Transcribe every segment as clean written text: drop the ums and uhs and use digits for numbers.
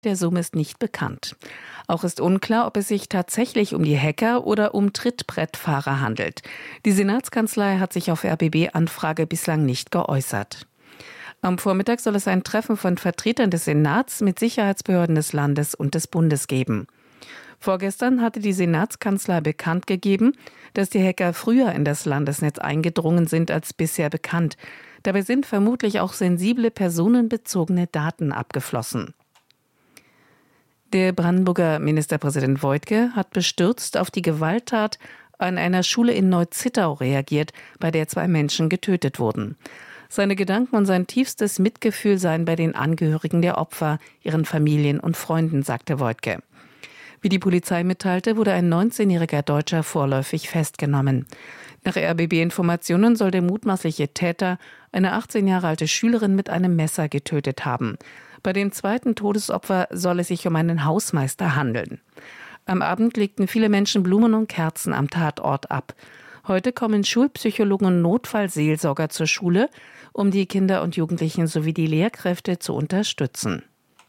Der Zoom ist nicht bekannt. Auch ist unklar, ob es sich tatsächlich um die Hacker oder um Trittbrettfahrer handelt. Die Senatskanzlei hat sich auf RBB-Anfrage bislang nicht geäußert. Am Vormittag soll es ein Treffen von Vertretern des Senats mit Sicherheitsbehörden des Landes und des Bundes geben. Vorgestern hatte die Senatskanzlei bekannt gegeben, dass die Hacker früher in das Landesnetz eingedrungen sind als bisher bekannt. Dabei sind vermutlich auch sensible personenbezogene Daten abgeflossen. Der Brandenburger Ministerpräsident Woidke hat bestürzt auf die Gewalttat an einer Schule in Neu-Zittau reagiert, bei der 2 Menschen getötet wurden. Seine Gedanken und sein tiefstes Mitgefühl seien bei den Angehörigen der Opfer, ihren Familien und Freunden, sagte Woidke. Wie die Polizei mitteilte, wurde ein 19-jähriger Deutscher vorläufig festgenommen. Nach RBB-Informationen soll der mutmaßliche Täter eine 18 Jahre alte Schülerin mit einem Messer getötet haben. Bei dem zweiten Todesopfer soll es sich um einen Hausmeister handeln. Am Abend legten viele Menschen Blumen und Kerzen am Tatort ab. Heute kommen Schulpsychologen und Notfallseelsorger zur Schule, um die Kinder und Jugendlichen sowie die Lehrkräfte zu unterstützen.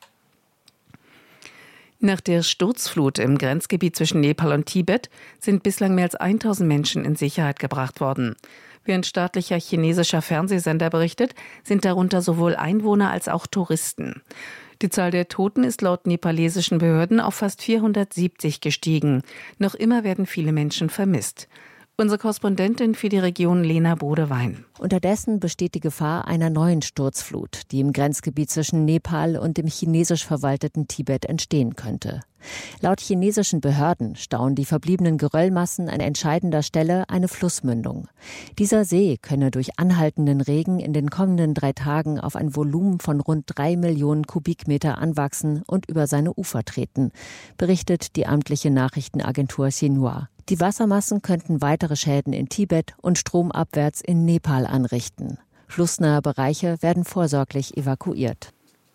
Nach der Sturzflut im Grenzgebiet zwischen Nepal und Tibet sind bislang mehr als 1000 Menschen in Sicherheit gebracht worden. Wie ein staatlicher chinesischer Fernsehsender berichtet, sind darunter sowohl Einwohner als auch Touristen. Die Zahl der Toten ist laut nepalesischen Behörden auf fast 470 gestiegen. Noch immer werden viele Menschen vermisst. Unsere Korrespondentin für die Region Lena Bodewein. Unterdessen besteht die Gefahr einer neuen Sturzflut, die im Grenzgebiet zwischen Nepal und dem chinesisch verwalteten Tibet entstehen könnte. Laut chinesischen Behörden stauen die verbliebenen Geröllmassen an entscheidender Stelle eine Flussmündung. Dieser See könne durch anhaltenden Regen in den kommenden 3 Tagen auf ein Volumen von rund 3 Millionen Kubikmeter anwachsen und über seine Ufer treten, berichtet die amtliche Nachrichtenagentur Xinhua. Die Wassermassen könnten weitere Schäden in Tibet und stromabwärts in Nepal anrichten. Flussnahe Bereiche werden vorsorglich evakuiert.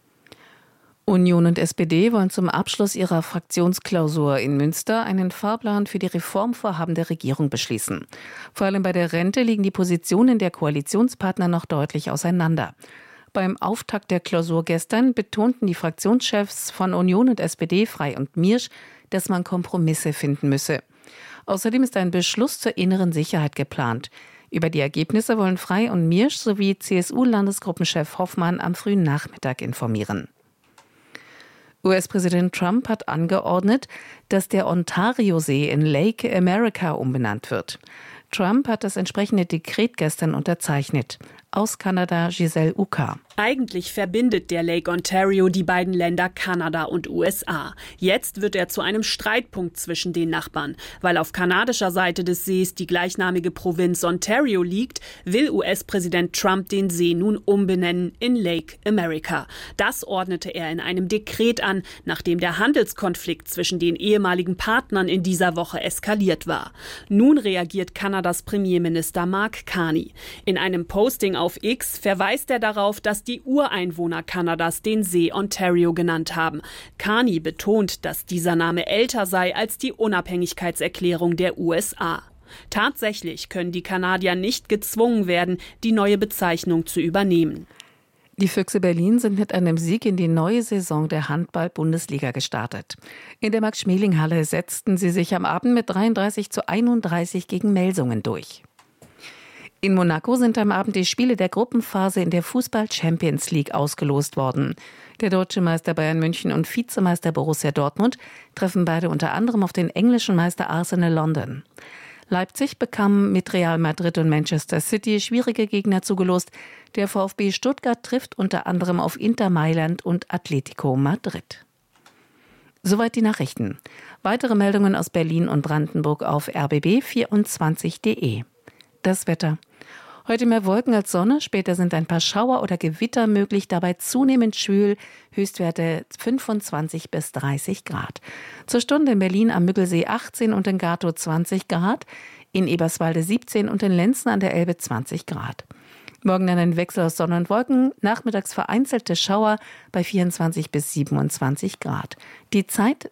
Union und SPD wollen zum Abschluss ihrer Fraktionsklausur in Münster einen Fahrplan für die Reformvorhaben der Regierung beschließen. Vor allem bei der Rente liegen die Positionen der Koalitionspartner noch deutlich auseinander. Beim Auftakt der Klausur gestern betonten die Fraktionschefs von Union und SPD, Frei und Miersch, dass man Kompromisse finden müsse. Außerdem ist ein Beschluss zur inneren Sicherheit geplant. Über die Ergebnisse wollen Frei und Miersch sowie CSU-Landesgruppenchef Hoffmann am frühen Nachmittag informieren. US-Präsident Trump hat angeordnet, dass der Ontario-See in Lake America umbenannt wird. Trump hat das entsprechende Dekret gestern unterzeichnet. Aus Kanada Giselle Uka. Eigentlich verbindet der Lake Ontario die beiden Länder Kanada und USA. Jetzt wird er zu einem Streitpunkt zwischen den Nachbarn. Weil auf kanadischer Seite des Sees die gleichnamige Provinz Ontario liegt, will US-Präsident Trump den See nun umbenennen in Lake America. Das ordnete er in einem Dekret an, nachdem der Handelskonflikt zwischen den ehemaligen Partnern in dieser Woche eskaliert war. Nun reagiert Kanadas Premierminister Mark Carney. In einem Posting auf X verweist er darauf, dass die Ureinwohner Kanadas den See Ontario genannt haben. Carney betont, dass dieser Name älter sei als die Unabhängigkeitserklärung der USA. Tatsächlich können die Kanadier nicht gezwungen werden, die neue Bezeichnung zu übernehmen. Die Füchse Berlin sind mit einem Sieg in die neue Saison der Handball-Bundesliga gestartet. In der Max-Schmeling-Halle setzten sie sich am Abend mit 33:31 gegen Melsungen durch. In Monaco sind am Abend die Spiele der Gruppenphase in der Fußball-Champions League ausgelost worden. Der deutsche Meister Bayern München und Vizemeister Borussia Dortmund treffen beide unter anderem auf den englischen Meister Arsenal London. Leipzig bekam mit Real Madrid und Manchester City schwierige Gegner zugelost. Der VfB Stuttgart trifft unter anderem auf Inter Mailand und Atletico Madrid. Soweit die Nachrichten. Weitere Meldungen aus Berlin und Brandenburg auf rbb24.de. Das Wetter. Heute mehr Wolken als Sonne, später sind ein paar Schauer oder Gewitter möglich, dabei zunehmend schwül, Höchstwerte 25 bis 30 Grad. Zur Stunde in Berlin am Müggelsee 18 und in Gatow 20 Grad, in Eberswalde 17 und in Lenzen an der Elbe 20 Grad. Morgen dann ein Wechsel aus Sonne und Wolken, nachmittags vereinzelte Schauer bei 24 bis 27 Grad. Die Zeit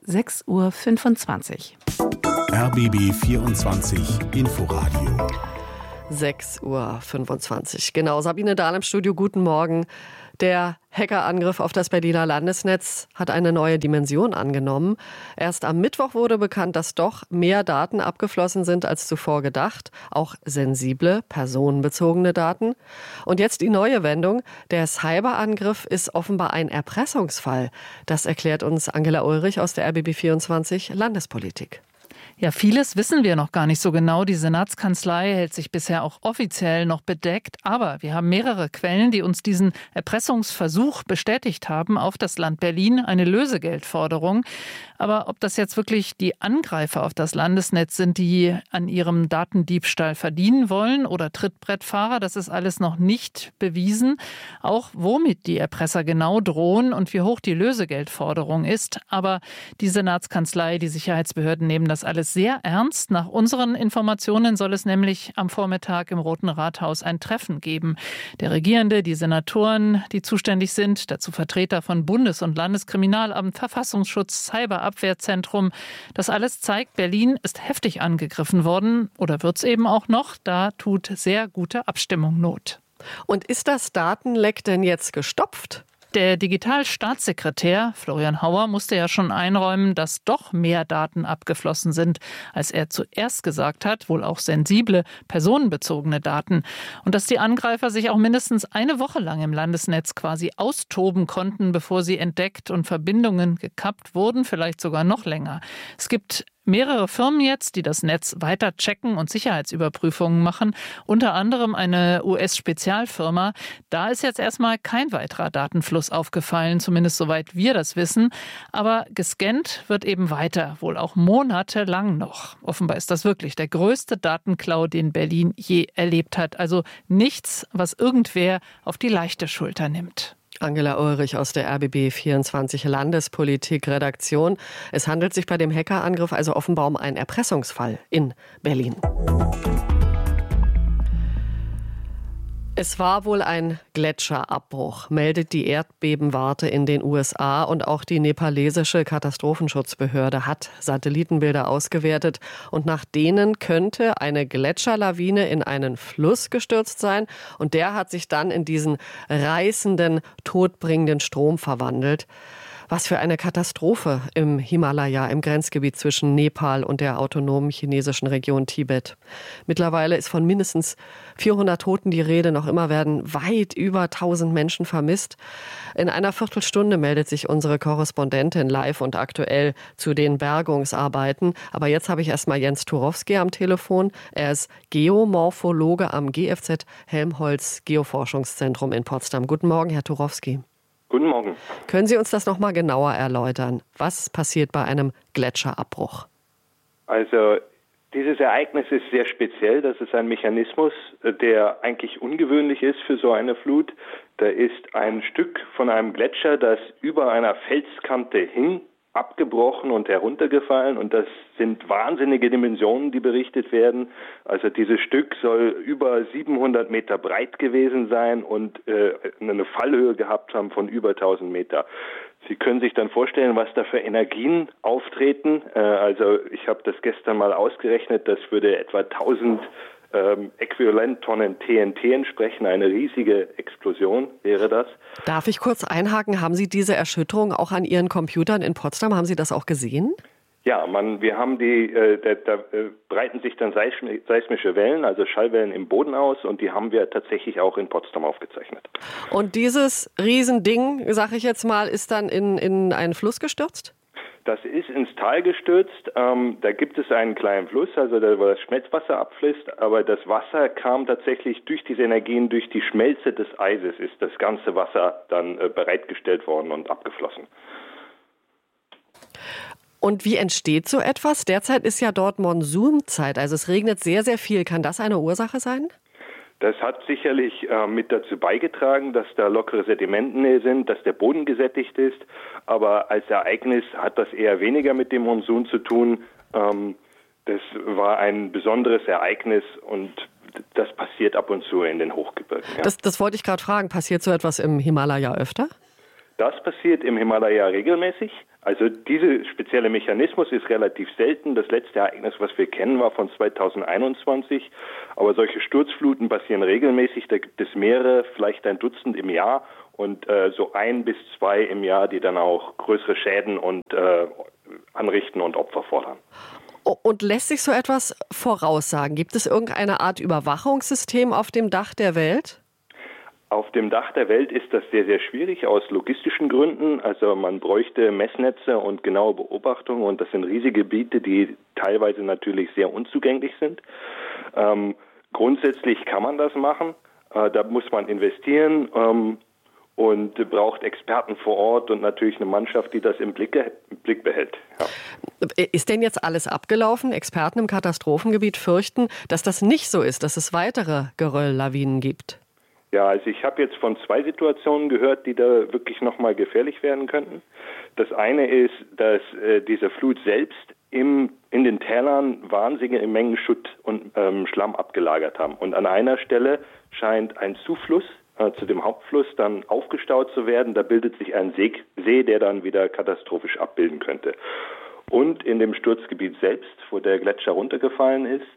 6:25 Uhr. RBB 24 Inforadio. 6:25 Uhr. Genau, Sabine Dahl im Studio, guten Morgen. Der Hackerangriff auf das Berliner Landesnetz hat eine neue Dimension angenommen. Erst am Mittwoch wurde bekannt, dass doch mehr Daten abgeflossen sind als zuvor gedacht, auch sensible, personenbezogene Daten. Und jetzt die neue Wendung. Der Cyberangriff ist offenbar ein Erpressungsfall. Das erklärt uns Angela Ulrich aus der RBB24 Landespolitik. Ja, vieles wissen wir noch gar nicht so genau. Die Senatskanzlei hält sich bisher auch offiziell noch bedeckt. Aber wir haben mehrere Quellen, die uns diesen Erpressungsversuch bestätigt haben auf das Land Berlin, eine Lösegeldforderung. Aber ob das jetzt wirklich die Angreifer auf das Landesnetz sind, die an ihrem Datendiebstahl verdienen wollen oder Trittbrettfahrer, das ist alles noch nicht bewiesen. Auch womit die Erpresser genau drohen und wie hoch die Lösegeldforderung ist. Aber die Senatskanzlei, die Sicherheitsbehörden nehmen das alles sehr ernst. Nach unseren Informationen soll es nämlich am Vormittag im Roten Rathaus ein Treffen geben. Der Regierende, die Senatoren, die zuständig sind, dazu Vertreter von Bundes- und Landeskriminalamt, Verfassungsschutz, Cyberabwehrzentrum. Das alles zeigt, Berlin ist heftig angegriffen worden oder wird es eben auch noch. Da tut sehr gute Abstimmung Not. Und ist das Datenleck denn jetzt gestopft? Der Digitalstaatssekretär Florian Hauer musste ja schon einräumen, dass doch mehr Daten abgeflossen sind, als er zuerst gesagt hat, wohl auch sensible, personenbezogene Daten. Und dass die Angreifer sich auch mindestens eine Woche lang im Landesnetz quasi austoben konnten, bevor sie entdeckt und Verbindungen gekappt wurden, vielleicht sogar noch länger. Es gibt mehrere Firmen jetzt, die das Netz weiter checken und Sicherheitsüberprüfungen machen. Unter anderem eine US-Spezialfirma. Da ist jetzt erstmal kein weiterer Datenfluss aufgefallen, zumindest soweit wir das wissen. Aber gescannt wird eben weiter, wohl auch monatelang noch. Offenbar ist das wirklich der größte Datenklau, den Berlin je erlebt hat. Also nichts, was irgendwer auf die leichte Schulter nimmt. Angela Ulrich aus der RBB24 Landespolitik-Redaktion. Es handelt sich bei dem Hackerangriff also offenbar um einen Erpressungsfall in Berlin. Es war wohl ein Gletscherabbruch, meldet die Erdbebenwarte in den USA, und auch die nepalesische Katastrophenschutzbehörde hat Satellitenbilder ausgewertet, und nach denen könnte eine Gletscherlawine in einen Fluss gestürzt sein, und der hat sich dann in diesen reißenden, todbringenden Strom verwandelt. Was für eine Katastrophe im Himalaya, im Grenzgebiet zwischen Nepal und der autonomen chinesischen Region Tibet. Mittlerweile ist von mindestens 400 Toten die Rede. Noch immer werden weit über 1000 Menschen vermisst. In einer Viertelstunde meldet sich unsere Korrespondentin live und aktuell zu den Bergungsarbeiten. Aber jetzt habe ich erstmal Jens Turowski am Telefon. Er ist Geomorphologe am GFZ Helmholtz Geoforschungszentrum in Potsdam. Guten Morgen, Herr Turowski. Guten Morgen. Können Sie uns das noch mal genauer erläutern? Was passiert bei einem Gletscherabbruch? Also dieses Ereignis ist sehr speziell. Das ist ein Mechanismus, der eigentlich ungewöhnlich ist für so eine Flut. Da ist ein Stück von einem Gletscher, das über einer Felskante hing, abgebrochen und heruntergefallen, und das sind wahnsinnige Dimensionen, die berichtet werden. Also dieses Stück soll über 700 Meter breit gewesen sein und eine Fallhöhe gehabt haben von über 1000 Meter. Sie können sich dann vorstellen, was da für Energien auftreten. Also ich habe das gestern mal ausgerechnet, das würde etwa 1000 Äquivalenttonnen TNT entsprechen. Eine riesige Explosion wäre das. Darf ich kurz einhaken? Haben Sie diese Erschütterung auch an Ihren Computern in Potsdam? Haben Sie das auch gesehen? Ja, wir haben da breiten sich dann seismische Wellen, also Schallwellen im Boden aus, und die haben wir tatsächlich auch in Potsdam aufgezeichnet. Und dieses Riesending, sage ich jetzt mal, ist dann in einen Fluss gestürzt? Das ist ins Tal gestürzt. Da gibt es einen kleinen Fluss, also wo das Schmelzwasser abfließt. Aber das Wasser kam tatsächlich durch diese Energien, durch die Schmelze des Eises ist das ganze Wasser dann bereitgestellt worden und abgeflossen. Und wie entsteht so etwas? Derzeit ist ja dort Monsunzeit, also es regnet sehr, sehr viel. Kann das eine Ursache sein? Das hat sicherlich mit dazu beigetragen, dass da lockere Sedimente sind, dass der Boden gesättigt ist. Aber als Ereignis hat das eher weniger mit dem Monsun zu tun. Das war ein besonderes Ereignis, und das passiert ab und zu in den Hochgebirgen. Ja. Das wollte ich gerade fragen. Passiert so etwas im Himalaya öfter? Das passiert im Himalaya regelmäßig. Also dieser spezielle Mechanismus ist relativ selten. Das letzte Ereignis, was wir kennen, war von 2021. Aber solche Sturzfluten passieren regelmäßig. Da gibt es mehrere, vielleicht ein Dutzend im Jahr. und so 1 bis 2 im Jahr, die dann auch größere Schäden und anrichten und Opfer fordern. Und lässt sich so etwas voraussagen? Gibt es irgendeine Art Überwachungssystem auf dem Dach der Welt? Auf dem Dach der Welt ist das sehr, sehr schwierig aus logistischen Gründen. Also man bräuchte Messnetze und genaue Beobachtungen und das sind riesige Gebiete, die teilweise natürlich sehr unzugänglich sind. Grundsätzlich kann man das machen. Da muss man investieren und braucht Experten vor Ort und natürlich eine Mannschaft, die das im Blick behält. Ja. Ist denn jetzt alles abgelaufen? Experten im Katastrophengebiet fürchten, dass das nicht so ist, dass es weitere Gerölllawinen gibt. Ja, also ich habe jetzt von 2 Situationen gehört, die da wirklich nochmal gefährlich werden könnten. Das eine ist, dass diese Flut selbst in den Tälern wahnsinnige Mengen Schutt und Schlamm abgelagert haben. Und an einer Stelle scheint ein Zufluss zu dem Hauptfluss dann aufgestaut zu werden. Da bildet sich ein See, der dann wieder katastrophisch abbilden könnte. Und in dem Sturzgebiet selbst, wo der Gletscher runtergefallen ist,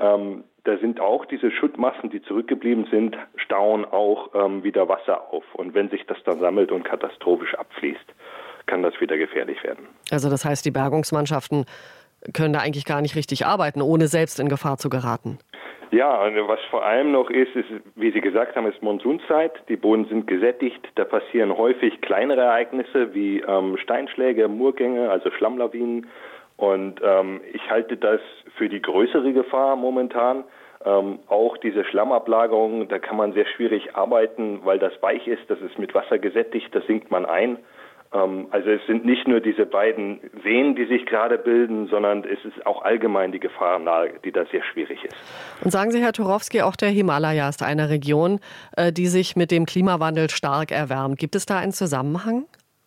da sind auch diese Schuttmassen, die zurückgeblieben sind, stauen auch wieder Wasser auf. Und wenn sich das dann sammelt und katastrophisch abfließt, kann das wieder gefährlich werden. Also das heißt, die Bergungsmannschaften können da eigentlich gar nicht richtig arbeiten, ohne selbst in Gefahr zu geraten. Ja, was vor allem noch ist, wie Sie gesagt haben, ist Monsunzeit. Die Boden sind gesättigt. Da passieren häufig kleinere Ereignisse wie Steinschläge, Murgänge, also Schlammlawinen. Und ich halte das für die größere Gefahr momentan. Auch diese Schlammablagerung, da kann man sehr schwierig arbeiten, weil das weich ist. Das ist mit Wasser gesättigt, da sinkt man ein. Also es sind nicht nur diese beiden Seen, die sich gerade bilden, sondern es ist auch allgemein die Gefahrenlage, die da sehr schwierig ist. Und sagen Sie, Herr Turowski, auch der Himalaya ist eine Region, die sich mit dem Klimawandel stark erwärmt. Gibt es da einen Zusammenhang?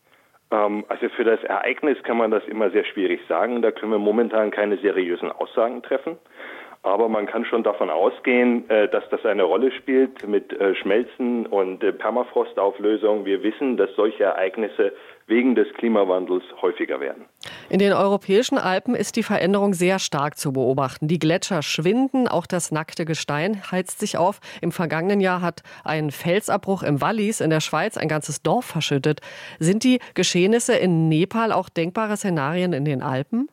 Also für das Ereignis kann man das immer sehr schwierig sagen. Da können wir momentan keine seriösen Aussagen treffen. Aber man kann schon davon ausgehen, dass das eine Rolle spielt mit Schmelzen und Permafrostauflösung. Wir wissen, dass solche Ereignisse wegen des Klimawandels häufiger werden. In den europäischen Alpen ist die Veränderung sehr stark zu beobachten. Die Gletscher schwinden, auch das nackte Gestein heizt sich auf. Im vergangenen Jahr hat ein Felsabbruch im Wallis in der Schweiz ein ganzes Dorf verschüttet. Sind die Geschehnisse in Nepal auch denkbare Szenarien in den Alpen?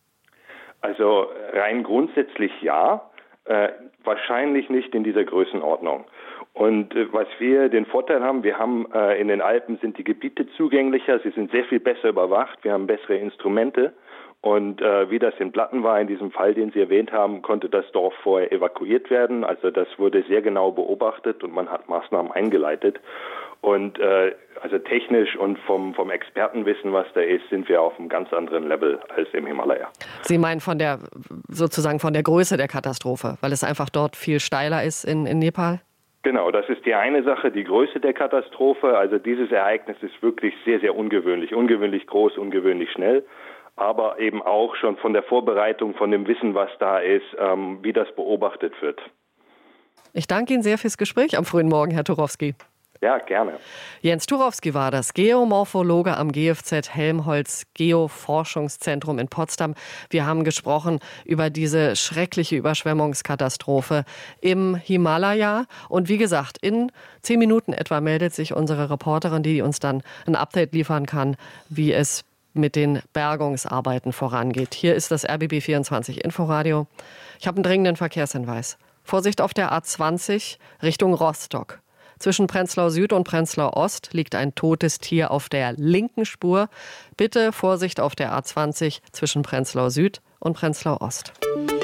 Also rein grundsätzlich ja, wahrscheinlich nicht in dieser Größenordnung. Und was wir den Vorteil haben, wir haben in den Alpen sind die Gebiete zugänglicher, sie sind sehr viel besser überwacht, wir haben bessere Instrumente. Und wie das in Platten war, in diesem Fall, den Sie erwähnt haben, konnte das Dorf vorher evakuiert werden. Also das wurde sehr genau beobachtet und man hat Maßnahmen eingeleitet. Und also technisch und vom Expertenwissen, was da ist, sind wir auf einem ganz anderen Level als im Himalaya. Sie meinen sozusagen von der Größe der Katastrophe, weil es einfach dort viel steiler ist in Nepal? Genau, das ist die eine Sache, die Größe der Katastrophe. Also dieses Ereignis ist wirklich sehr, sehr ungewöhnlich. Ungewöhnlich groß, ungewöhnlich schnell. Aber eben auch schon von der Vorbereitung, von dem Wissen, was da ist, wie das beobachtet wird. Ich danke Ihnen sehr fürs Gespräch am frühen Morgen, Herr Turowski. Ja, gerne. Jens Turowski war das, Geomorphologe am GFZ Helmholtz Geoforschungszentrum in Potsdam. Wir haben gesprochen über diese schreckliche Überschwemmungskatastrophe im Himalaya. Und wie gesagt, in 10 Minuten etwa meldet sich unsere Reporterin, die uns dann ein Update liefern kann, wie es mit den Bergungsarbeiten vorangeht. Hier ist das RBB 24 Inforadio. Ich habe einen dringenden Verkehrshinweis. Vorsicht auf der A20 Richtung Rostock. Zwischen Prenzlau Süd und Prenzlau Ost liegt ein totes Tier auf der linken Spur. Bitte Vorsicht auf der A20 zwischen Prenzlau Süd und Prenzlau Ost.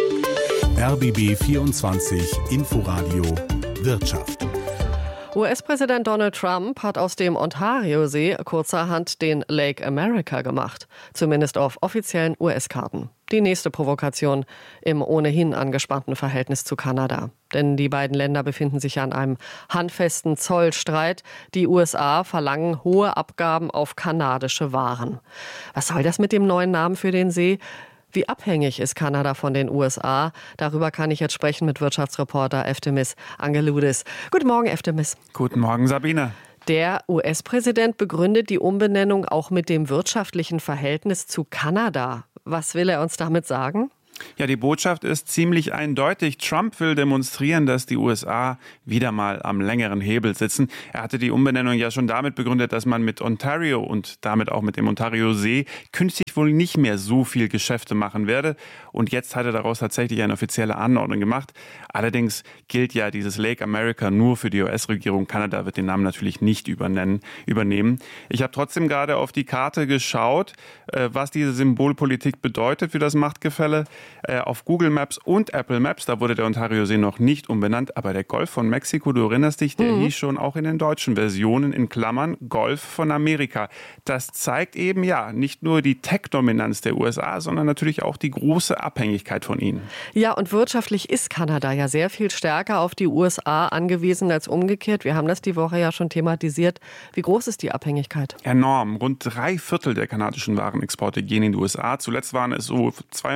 RBB 24 Inforadio Wirtschaft. US-Präsident Donald Trump hat aus dem Ontario-See kurzerhand den Lake America gemacht. Zumindest auf offiziellen US-Karten. Die nächste Provokation im ohnehin angespannten Verhältnis zu Kanada. Denn die beiden Länder befinden sich an einem handfesten Zollstreit. Die USA verlangen hohe Abgaben auf kanadische Waren. Was soll das mit dem neuen Namen für den See? Wie abhängig ist Kanada von den USA? Darüber kann ich jetzt sprechen mit Wirtschaftsreporter Eftemis Angeloudis. Guten Morgen, Eftemis. Guten Morgen, Sabine. Der US-Präsident begründet die Umbenennung auch mit dem wirtschaftlichen Verhältnis zu Kanada. Was will er uns damit sagen? Ja, die Botschaft ist ziemlich eindeutig. Trump will demonstrieren, dass die USA wieder mal am längeren Hebel sitzen. Er hatte die Umbenennung ja schon damit begründet, dass man mit Ontario und damit auch mit dem Ontario-See künftig wohl nicht mehr so viel Geschäfte machen werde. Und jetzt hat er daraus tatsächlich eine offizielle Anordnung gemacht. Allerdings gilt ja dieses Lake America nur für die US-Regierung. Kanada wird den Namen natürlich nicht übernehmen. Ich habe trotzdem gerade auf die Karte geschaut, was diese Symbolpolitik bedeutet für das Machtgefälle. Auf Google Maps und Apple Maps, da wurde der Ontario-See noch nicht umbenannt, aber der Golf von Mexiko, du erinnerst dich, der hieß schon auch in den deutschen Versionen in Klammern Golf von Amerika. Das zeigt eben ja nicht nur die Tech-Dominanz der USA, sondern natürlich auch die große Abhängigkeit von ihnen. Ja, und wirtschaftlich ist Kanada ja sehr viel stärker auf die USA angewiesen als umgekehrt. Wir haben das die Woche ja schon thematisiert. Wie groß ist die Abhängigkeit? Enorm. Rund 3/4 der kanadischen Warenexporte gehen in die USA. Zuletzt waren es so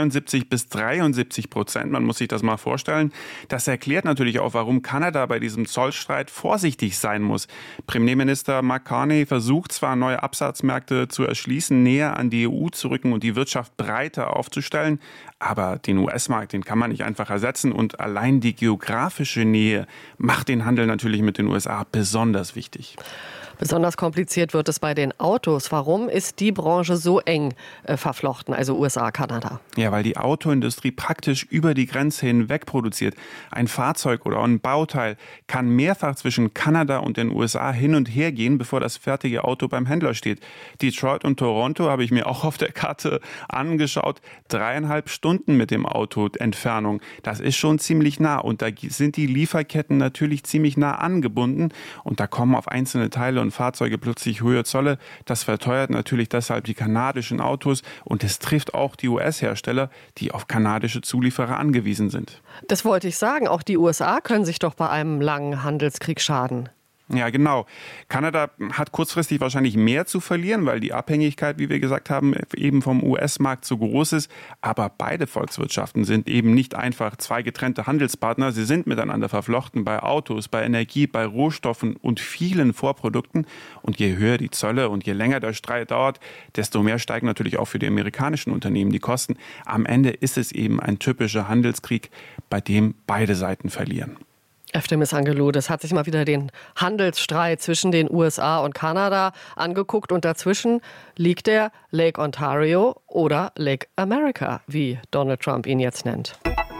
72-73%. Man muss sich das mal vorstellen. Das erklärt natürlich auch, warum Kanada bei diesem Zollstreit vorsichtig sein muss. Premierminister Mark Carney versucht zwar, neue Absatzmärkte zu erschließen, näher an die EU zu rücken und die Wirtschaft breiter aufzustellen, aber den US-Markt, den kann man nicht einfach ersetzen und allein die geografische Nähe macht den Handel natürlich mit den USA besonders wichtig. Besonders kompliziert wird es bei den Autos. Warum ist die Branche so eng verflochten, also USA, Kanada? Ja, weil die Autoindustrie praktisch über die Grenze hinweg produziert. Ein Fahrzeug oder ein Bauteil kann mehrfach zwischen Kanada und den USA hin und her gehen, bevor das fertige Auto beim Händler steht. Detroit und Toronto habe ich mir auch auf der Karte angeschaut. 3,5 Stunden mit dem Auto Entfernung. Das ist schon ziemlich nah und da sind die Lieferketten natürlich ziemlich nah angebunden und da kommen auf einzelne Teile und Fahrzeuge plötzlich höhere Zölle. Das verteuert natürlich deshalb die kanadischen Autos und es trifft auch die US-Hersteller, die auf kanadische Zulieferer angewiesen sind. Das wollte ich sagen. Auch die USA können sich doch bei einem langen Handelskrieg schaden. Ja, genau. Kanada hat kurzfristig wahrscheinlich mehr zu verlieren, weil die Abhängigkeit, wie wir gesagt haben, eben vom US-Markt so groß ist. Aber beide Volkswirtschaften sind eben nicht einfach zwei getrennte Handelspartner. Sie sind miteinander verflochten bei Autos, bei Energie, bei Rohstoffen und vielen Vorprodukten. Und je höher die Zölle und je länger der Streit dauert, desto mehr steigen natürlich auch für die amerikanischen Unternehmen die Kosten. Am Ende ist es eben ein typischer Handelskrieg, bei dem beide Seiten verlieren. Eftemis Angelou, das hat sich mal wieder den Handelsstreit zwischen den USA und Kanada angeguckt und dazwischen liegt der Lake Ontario oder Lake America, wie Donald Trump ihn jetzt nennt.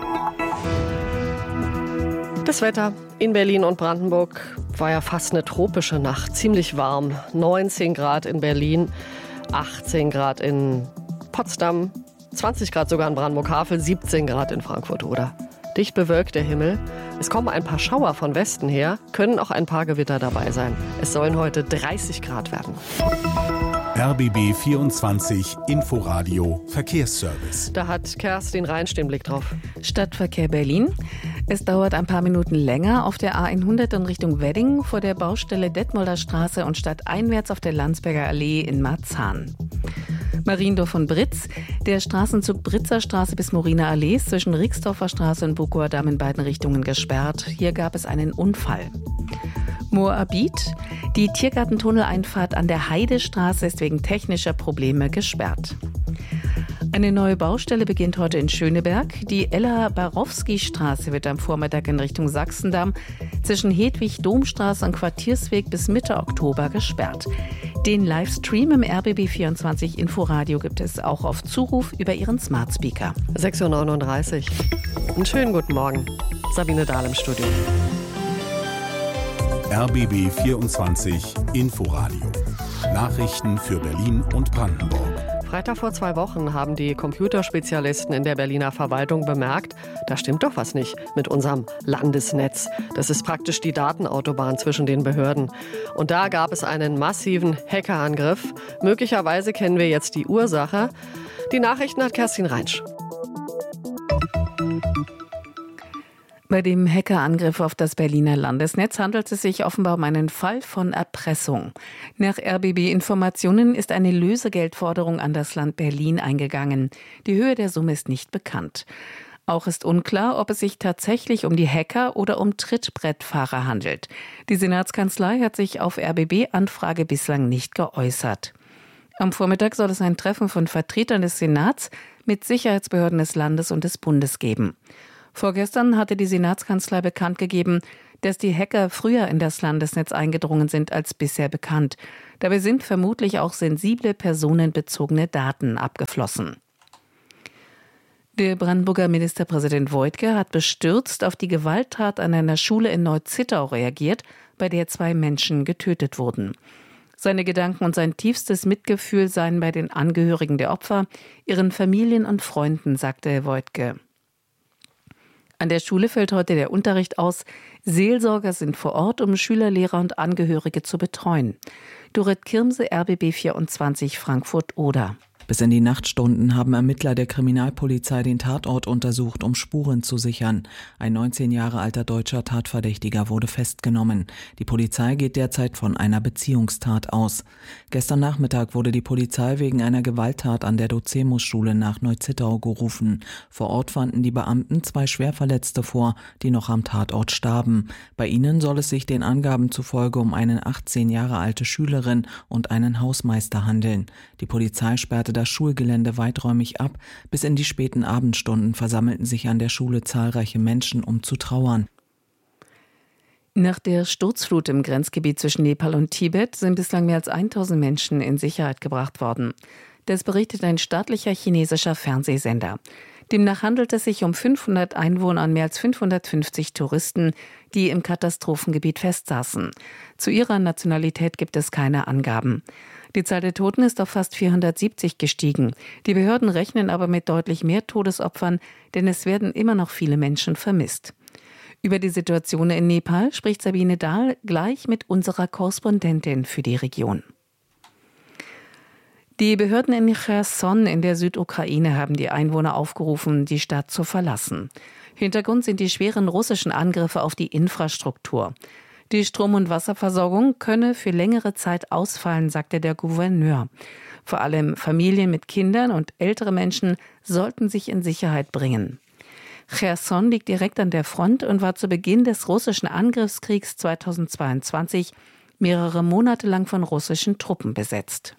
Das Wetter in Berlin und Brandenburg war ja fast eine tropische Nacht, ziemlich warm. 19 Grad in Berlin, 18 Grad in Potsdam, 20 Grad sogar in Brandenburg-Havel, 17 Grad in Frankfurt-Oder. Dicht bewölkt der Himmel. Es kommen ein paar Schauer von Westen her, können auch ein paar Gewitter dabei sein. Es sollen heute 30 Grad werden. RBB 24 Inforadio Verkehrsservice. Da hat Kerstin Reinsch den Blick drauf. Stadtverkehr Berlin. Es dauert ein paar Minuten länger auf der A100 in Richtung Wedding vor der Baustelle Detmolder Straße und stadteinwärts auf der Landsberger Allee in Marzahn. Mariendorf und Britz. Der Straßenzug Britzer Straße bis Moriner Allee ist zwischen Rixdorfer Straße und Bukower Damm in beiden Richtungen gesperrt. Hier gab es einen Unfall. Moabit. Die Tiergartentunneleinfahrt an der Heidestraße ist wegen technischer Probleme gesperrt. Eine neue Baustelle beginnt heute in Schöneberg. Die Ella-Barowski-Straße wird am Vormittag in Richtung Sachsendamm zwischen Hedwig-Domstraße und Quartiersweg bis Mitte Oktober gesperrt. Den Livestream im RBB24 Inforadio gibt es auch auf Zuruf über Ihren Smart Speaker. 6.39 Uhr. Einen schönen guten Morgen. Sabine Dahl im Studio. RBB 24 Inforadio. Nachrichten für Berlin und Brandenburg. Freitag vor 2 Wochen haben die Computerspezialisten in der Berliner Verwaltung bemerkt, da stimmt doch was nicht mit unserem Landesnetz. Das ist praktisch die Datenautobahn zwischen den Behörden. Und da gab es einen massiven Hackerangriff. Möglicherweise kennen wir jetzt die Ursache. Die Nachrichten hat Kerstin Reinsch. Bei dem Hackerangriff auf das Berliner Landesnetz handelt es sich offenbar um einen Fall von Erpressung. Nach RBB-Informationen ist eine Lösegeldforderung an das Land Berlin eingegangen. Die Höhe der Summe ist nicht bekannt. Auch ist unklar, ob es sich tatsächlich um die Hacker oder um Trittbrettfahrer handelt. Die Senatskanzlei hat sich auf RBB-Anfrage bislang nicht geäußert. Am Vormittag soll es ein Treffen von Vertretern des Senats mit Sicherheitsbehörden des Landes und des Bundes geben. Vorgestern hatte die Senatskanzlei bekannt gegeben, dass die Hacker früher in das Landesnetz eingedrungen sind als bisher bekannt. Dabei sind vermutlich auch sensible personenbezogene Daten abgeflossen. Der Brandenburger Ministerpräsident Woidke hat bestürzt auf die Gewalttat an einer Schule in Neu-Zittau reagiert, bei der 2 Menschen getötet wurden. Seine Gedanken und sein tiefstes Mitgefühl seien bei den Angehörigen der Opfer, ihren Familien und Freunden, sagte Woidke. An der Schule fällt heute der Unterricht aus. Seelsorger sind vor Ort, um Schüler, Lehrer und Angehörige zu betreuen. Dorrit Kirmse, RBB 24, Frankfurt-Oder. Bis in die Nachtstunden haben Ermittler der Kriminalpolizei den Tatort untersucht, um Spuren zu sichern. Ein 19 Jahre alter deutscher Tatverdächtiger wurde festgenommen. Die Polizei geht derzeit von einer Beziehungstat aus. Gestern Nachmittag wurde die Polizei wegen einer Gewalttat an der Docemus-Schule nach Neu-Zittau gerufen. Vor Ort fanden die Beamten 2 Schwerverletzte vor, die noch am Tatort starben. Bei ihnen soll es sich den Angaben zufolge um eine 18 Jahre alte Schülerin und einen Hausmeister handeln. Die Polizei sperrte das Schulgelände weiträumig ab. Bis in die späten Abendstunden versammelten sich an der Schule zahlreiche Menschen, um zu trauern. Nach der Sturzflut im Grenzgebiet zwischen Nepal und Tibet sind bislang mehr als 1000 Menschen in Sicherheit gebracht worden. Das berichtet ein staatlicher chinesischer Fernsehsender. Demnach handelt es sich um 500 Einwohner und mehr als 550 Touristen, die im Katastrophengebiet festsaßen. Zu ihrer Nationalität gibt es keine Angaben. Die Zahl der Toten ist auf fast 470 gestiegen. Die Behörden rechnen aber mit deutlich mehr Todesopfern, denn es werden immer noch viele Menschen vermisst. Über die Situation in Nepal spricht Sabine Dahl gleich mit unserer Korrespondentin für die Region. Die Behörden in Cherson in der Südukraine haben die Einwohner aufgerufen, die Stadt zu verlassen. Hintergrund sind die schweren russischen Angriffe auf die Infrastruktur. Die Strom- und Wasserversorgung könne für längere Zeit ausfallen, sagte der Gouverneur. Vor allem Familien mit Kindern und ältere Menschen sollten sich in Sicherheit bringen. Cherson liegt direkt an der Front und war zu Beginn des russischen Angriffskriegs 2022 mehrere Monate lang von russischen Truppen besetzt.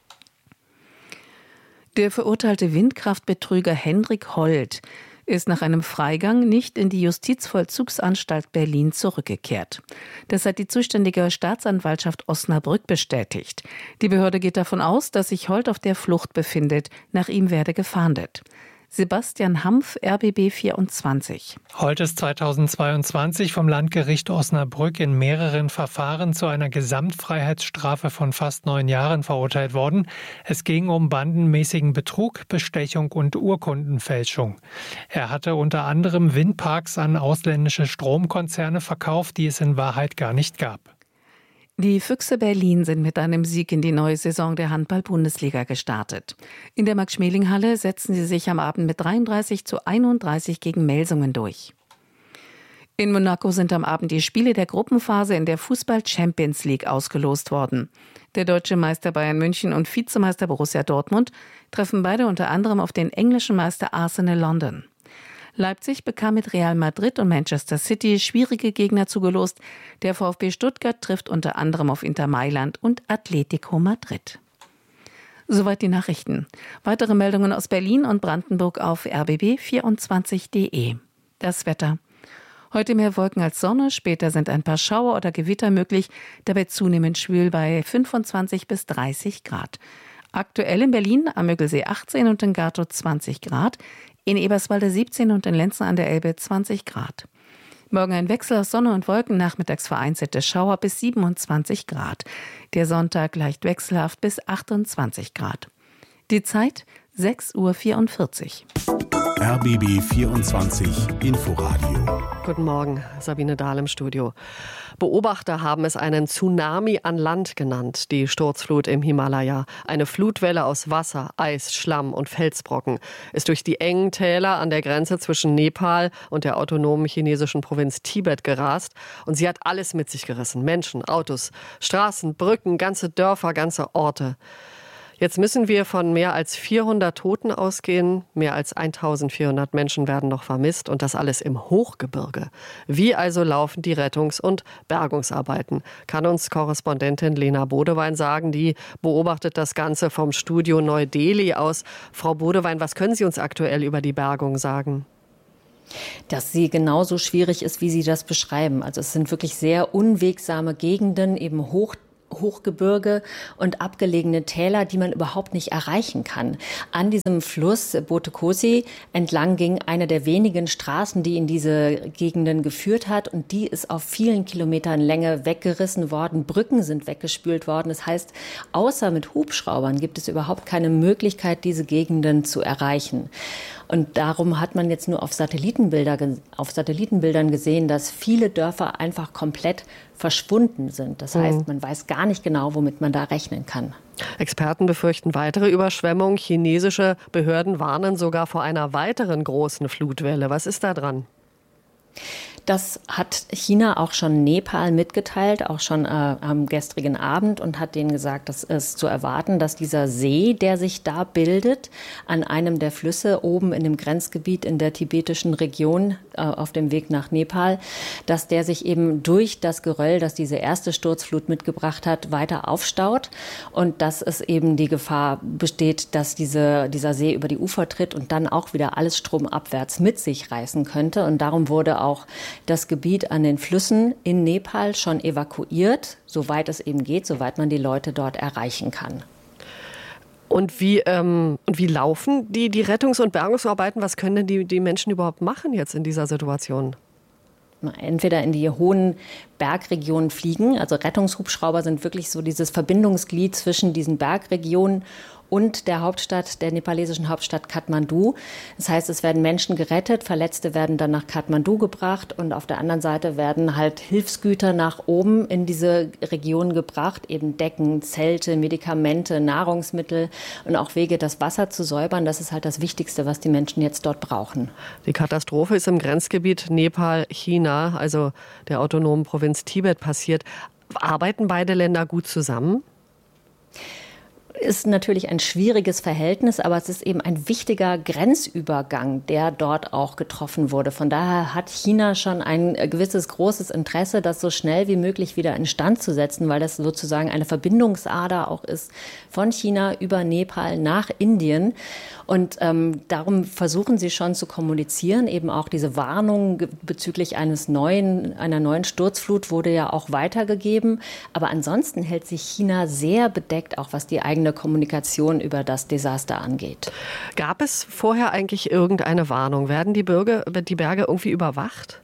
Der verurteilte Windkraftbetrüger Hendrik Holt ist nach einem Freigang nicht in die Justizvollzugsanstalt Berlin zurückgekehrt. Das hat die zuständige Staatsanwaltschaft Osnabrück bestätigt. Die Behörde geht davon aus, dass sich Holt auf der Flucht befindet. Nach ihm werde gefahndet. Sebastian Hampf, RBB 24. Holt ist 2022 vom Landgericht Osnabrück in mehreren Verfahren zu einer Gesamtfreiheitsstrafe von fast 9 Jahren verurteilt worden. Es ging um bandenmäßigen Betrug, Bestechung und Urkundenfälschung. Er hatte unter anderem Windparks an ausländische Stromkonzerne verkauft, die es in Wahrheit gar nicht gab. Die Füchse Berlin sind mit einem Sieg in die neue Saison der Handball-Bundesliga gestartet. In der Max-Schmeling-Halle setzten sie sich am Abend mit 33:31 gegen Melsungen durch. In Monaco sind am Abend die Spiele der Gruppenphase in der Fußball-Champions League ausgelost worden. Der deutsche Meister Bayern München und Vizemeister Borussia Dortmund treffen beide unter anderem auf den englischen Meister Arsenal London. Leipzig bekam mit Real Madrid und Manchester City schwierige Gegner zugelost. Der VfB Stuttgart trifft unter anderem auf Inter Mailand und Atletico Madrid. Soweit die Nachrichten. Weitere Meldungen aus Berlin und Brandenburg auf rbb24.de. Das Wetter. Heute mehr Wolken als Sonne, später sind ein paar Schauer oder Gewitter möglich, dabei zunehmend schwül bei 25 bis 30 Grad. Aktuell in Berlin am Müggelsee 18 und in Gatow 20 Grad. In Eberswalde 17 und in Lenzen an der Elbe 20 Grad. Morgen ein Wechsel aus Sonne und Wolken, nachmittags vereinzelte Schauer bis 27 Grad. Der Sonntag leicht wechselhaft bis 28 Grad. Die Zeit 6:44 Uhr. RBB 24 Inforadio. Guten Morgen, Sabine Dahl im Studio. Beobachter haben es einen Tsunami an Land genannt, die Sturzflut im Himalaya. Eine Flutwelle aus Wasser, Eis, Schlamm und Felsbrocken ist durch die engen Täler an der Grenze zwischen Nepal und der autonomen chinesischen Provinz Tibet gerast. Und sie hat alles mit sich gerissen. Menschen, Autos, Straßen, Brücken, ganze Dörfer, ganze Orte. Jetzt müssen wir von mehr als 400 Toten ausgehen. Mehr als 1400 Menschen werden noch vermisst und das alles im Hochgebirge. Wie also laufen die Rettungs- und Bergungsarbeiten? Kann uns Korrespondentin Lena Bodewein sagen, die beobachtet das Ganze vom Studio Neu-Delhi aus. Frau Bodewein, was können Sie uns aktuell über die Bergung sagen? Dass sie genauso schwierig ist, wie Sie das beschreiben. Also es sind wirklich sehr unwegsame Gegenden, eben Hochgebirge und abgelegene Täler, die man überhaupt nicht erreichen kann. An diesem Fluss Bote Kosi entlang ging eine der wenigen Straßen, die in diese Gegenden geführt hat, und die ist auf vielen Kilometern Länge weggerissen worden. Brücken sind weggespült worden. Das heißt, außer mit Hubschraubern gibt es überhaupt keine Möglichkeit, diese Gegenden zu erreichen. Und darum hat man jetzt nur auf Satellitenbildern gesehen, dass viele Dörfer einfach komplett verschwunden sind. Das heißt, man weiß gar nicht genau, womit man da rechnen kann. Experten befürchten weitere Überschwemmungen. Chinesische Behörden warnen sogar vor einer weiteren großen Flutwelle. Was ist da dran? Das hat China auch schon Nepal mitgeteilt, auch schon am gestrigen Abend, und hat denen gesagt, dass es zu erwarten, dass dieser See, der sich da bildet, an einem der Flüsse oben in dem Grenzgebiet in der tibetischen Region auf dem Weg nach Nepal, dass der sich eben durch das Geröll, das diese erste Sturzflut mitgebracht hat, weiter aufstaut und dass es eben die Gefahr besteht, dass dieser See über die Ufer tritt und dann auch wieder alles stromabwärts mit sich reißen könnte. Und darum wurde auch das Gebiet an den Flüssen in Nepal schon evakuiert, soweit es eben geht, soweit man die Leute dort erreichen kann. Und wie laufen die Rettungs- und Bergungsarbeiten? Was können denn die Menschen überhaupt machen jetzt in dieser Situation? Entweder in die hohen Bergregionen fliegen, also Rettungshubschrauber sind wirklich so dieses Verbindungsglied zwischen diesen Bergregionen und der Hauptstadt, der nepalesischen Hauptstadt Kathmandu. Das heißt, es werden Menschen gerettet, Verletzte werden dann nach Kathmandu gebracht und auf der anderen Seite werden halt Hilfsgüter nach oben in diese Region gebracht, eben Decken, Zelte, Medikamente, Nahrungsmittel und auch Wege, das Wasser zu säubern. Das ist halt das Wichtigste, was die Menschen jetzt dort brauchen. Die Katastrophe ist im Grenzgebiet Nepal-China, also der autonomen Provinz Tibet, passiert. Arbeiten beide Länder gut zusammen? Ist natürlich ein schwieriges Verhältnis, aber es ist eben ein wichtiger Grenzübergang, der dort auch getroffen wurde. Von daher hat China schon ein gewisses großes Interesse, das so schnell wie möglich wieder instand zu setzen, weil das sozusagen eine Verbindungsader auch ist von China über Nepal nach Indien. Und darum versuchen sie schon zu kommunizieren. Eben auch diese Warnung bezüglich einer neuen Sturzflut wurde ja auch weitergegeben. Aber ansonsten hält sich China sehr bedeckt, auch was die eigene Kommunikation über das Desaster angeht. Gab es vorher eigentlich irgendeine Warnung? Werden die Berge irgendwie überwacht?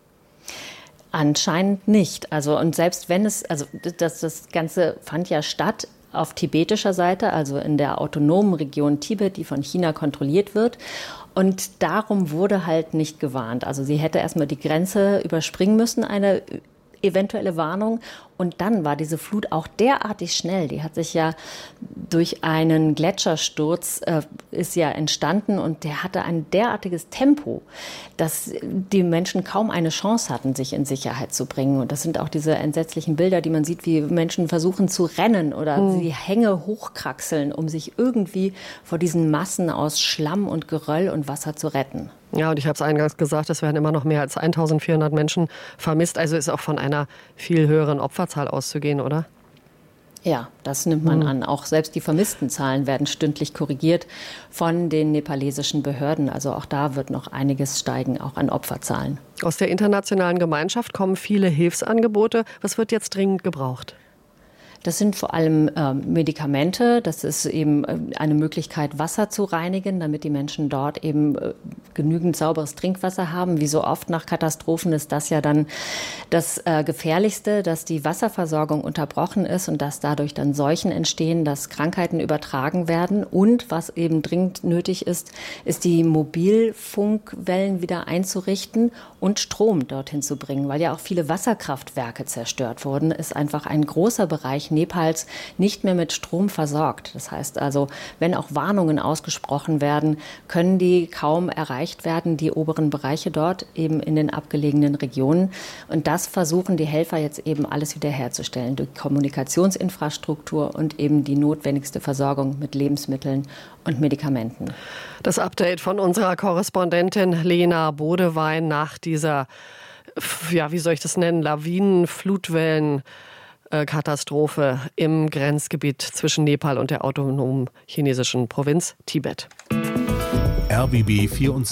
Anscheinend nicht. Und selbst wenn das Ganze fand ja statt auf tibetischer Seite, also in der autonomen Region Tibet, die von China kontrolliert wird. Und darum wurde halt nicht gewarnt. Also sie hätte erstmal die Grenze überspringen müssen, eine eventuelle Warnung. Und dann war diese Flut auch derartig schnell. Die hat sich ja durch einen Gletschersturz ist ja entstanden und der hatte ein derartiges Tempo, dass die Menschen kaum eine Chance hatten, sich in Sicherheit zu bringen. Und das sind auch diese entsetzlichen Bilder, die man sieht, wie Menschen versuchen zu rennen oder die Hänge hochkraxeln, um sich irgendwie vor diesen Massen aus Schlamm und Geröll und Wasser zu retten. Ja, und ich habe es eingangs gesagt, es werden immer noch mehr als 1400 Menschen vermisst. Also ist auch von einer viel höheren Opferzahl auszugehen, oder? Ja, das nimmt man an. Auch selbst die vermissten Zahlen werden stündlich korrigiert von den nepalesischen Behörden. Also auch da wird noch einiges steigen, auch an Opferzahlen. Aus der internationalen Gemeinschaft kommen viele Hilfsangebote. Was wird jetzt dringend gebraucht? Das sind vor allem Medikamente. Das ist eben eine Möglichkeit, Wasser zu reinigen, damit die Menschen dort eben genügend sauberes Trinkwasser haben. Wie so oft nach Katastrophen ist das ja dann das Gefährlichste, dass die Wasserversorgung unterbrochen ist und dass dadurch dann Seuchen entstehen, dass Krankheiten übertragen werden. Und was eben dringend nötig ist, ist die Mobilfunkwellen wieder einzurichten und Strom dorthin zu bringen, weil ja auch viele Wasserkraftwerke zerstört wurden, ist einfach ein großer Bereich Nepals nicht mehr mit Strom versorgt. Das heißt also, wenn auch Warnungen ausgesprochen werden, können die kaum erreicht erreicht werden, die oberen Bereiche dort eben in den abgelegenen Regionen. Und das versuchen die Helfer jetzt eben alles wiederherzustellen durch Kommunikationsinfrastruktur und eben die notwendigste Versorgung mit Lebensmitteln und Medikamenten. Das Update von unserer Korrespondentin Lena Bodewein nach dieser, wie soll ich das nennen, Lawinen-, Flutwellen-Katastrophe im Grenzgebiet zwischen Nepal und der autonomen chinesischen Provinz Tibet. RBB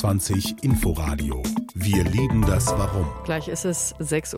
24 Inforadio. Wir lieben das Warum. Gleich ist es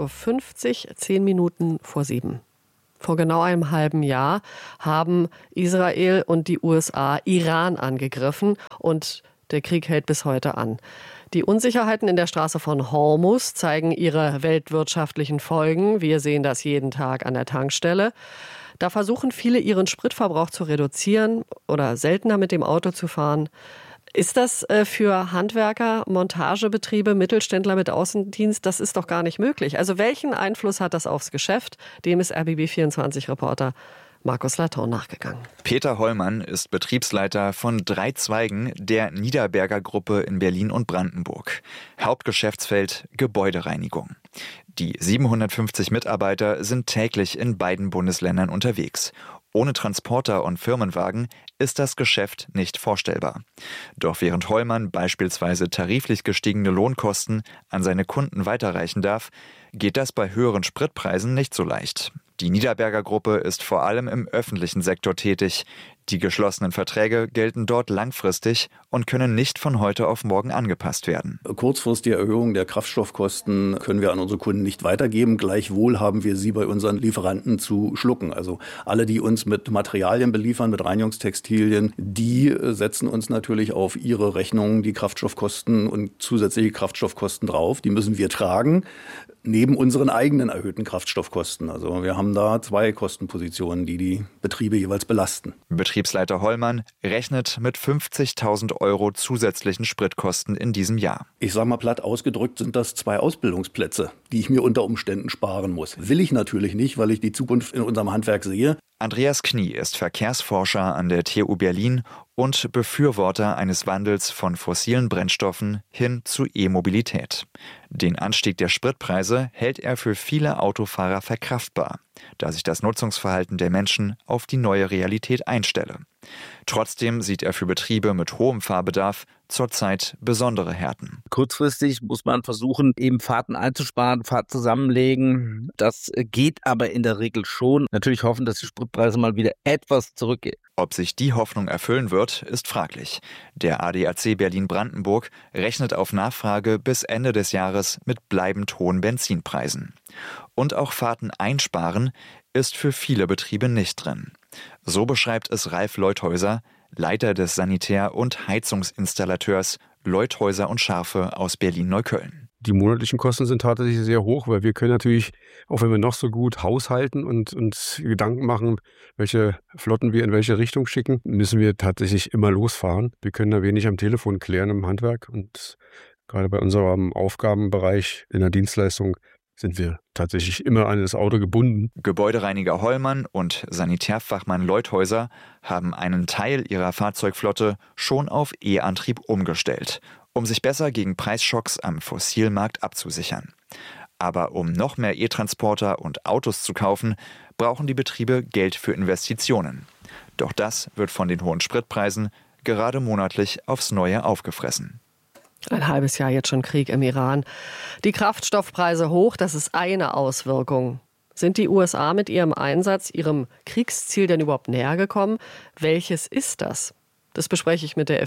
6.50 Uhr, 10 Minuten vor 7. Vor genau einem halben Jahr haben Israel und die USA Iran angegriffen und der Krieg hält bis heute an. Die Unsicherheiten in der Straße von Hormuz zeigen ihre weltwirtschaftlichen Folgen. Wir sehen das jeden Tag an der Tankstelle. Da versuchen viele, ihren Spritverbrauch zu reduzieren oder seltener mit dem Auto zu fahren. Ist das für Handwerker, Montagebetriebe, Mittelständler mit Außendienst, das ist doch gar nicht möglich. Also welchen Einfluss hat das aufs Geschäft? Dem ist RBB24-Reporter Markus Laton nachgegangen. Peter Hollmann ist Betriebsleiter von 3 Zweigen der Niederberger Gruppe in Berlin und Brandenburg. Hauptgeschäftsfeld Gebäudereinigung. Die 750 Mitarbeiter sind täglich in beiden Bundesländern unterwegs. Ohne Transporter und Firmenwagen ist das Geschäft nicht vorstellbar. Doch während Hollmann beispielsweise tariflich gestiegene Lohnkosten an seine Kunden weiterreichen darf, geht das bei höheren Spritpreisen nicht so leicht. Die Niederberger Gruppe ist vor allem im öffentlichen Sektor tätig. Die geschlossenen Verträge gelten dort langfristig und können nicht von heute auf morgen angepasst werden. Kurzfristige Erhöhung der Kraftstoffkosten können wir an unsere Kunden nicht weitergeben. Gleichwohl haben wir sie bei unseren Lieferanten zu schlucken. Also alle, die uns mit Materialien beliefern, mit Reinigungstextilien, die setzen uns natürlich auf ihre Rechnungen die Kraftstoffkosten und zusätzliche Kraftstoffkosten drauf. Die müssen wir tragen, neben unseren eigenen erhöhten Kraftstoffkosten. Also wir haben da 2 Kostenpositionen, die die Betriebe jeweils belasten. Betriebsleiter Hollmann rechnet mit 50.000 € zusätzlichen Spritkosten in diesem Jahr. Ich sage mal platt ausgedrückt, sind das 2 Ausbildungsplätze, die ich mir unter Umständen sparen muss. Will ich natürlich nicht, weil ich die Zukunft in unserem Handwerk sehe. Andreas Knie ist Verkehrsforscher an der TU Berlin und Befürworter eines Wandels von fossilen Brennstoffen hin zu E-Mobilität. Den Anstieg der Spritpreise hält er für viele Autofahrer verkraftbar, da sich das Nutzungsverhalten der Menschen auf die neue Realität einstelle. Trotzdem sieht er für Betriebe mit hohem Fahrbedarf zurzeit besondere Härten. Kurzfristig muss man versuchen, eben Fahrten einzusparen, Fahrt zusammenlegen. Das geht aber in der Regel schon. Natürlich hoffen, dass die Spritpreise mal wieder etwas zurückgehen. Ob sich die Hoffnung erfüllen wird, ist fraglich. Der ADAC Berlin-Brandenburg rechnet auf Nachfrage bis Ende des Jahres mit bleibend hohen Benzinpreisen. Und auch Fahrten einsparen ist für viele Betriebe nicht drin. So beschreibt es Ralf Leuthäuser, Leiter des Sanitär- und Heizungsinstallateurs Leuthäuser und Scharfe aus Berlin-Neukölln. Die monatlichen Kosten sind tatsächlich sehr hoch, weil wir können natürlich, auch wenn wir noch so gut haushalten und uns Gedanken machen, welche Flotten wir in welche Richtung schicken, müssen wir tatsächlich immer losfahren. Wir können da wenig am Telefon klären im Handwerk und gerade bei unserem Aufgabenbereich in der Dienstleistung sind wir tatsächlich immer an das Auto gebunden. Gebäudereiniger Hollmann und Sanitärfachmann Leuthäuser haben einen Teil ihrer Fahrzeugflotte schon auf E-Antrieb umgestellt, um sich besser gegen Preisschocks am Fossilmarkt abzusichern. Aber um noch mehr E-Transporter und Autos zu kaufen, brauchen die Betriebe Geld für Investitionen. Doch das wird von den hohen Spritpreisen gerade monatlich aufs Neue aufgefressen. Ein halbes Jahr jetzt schon Krieg im Iran. Die Kraftstoffpreise hoch, das ist eine Auswirkung. Sind die USA mit ihrem Einsatz ihrem Kriegsziel denn überhaupt näher gekommen? Welches ist das? Das bespreche ich mit der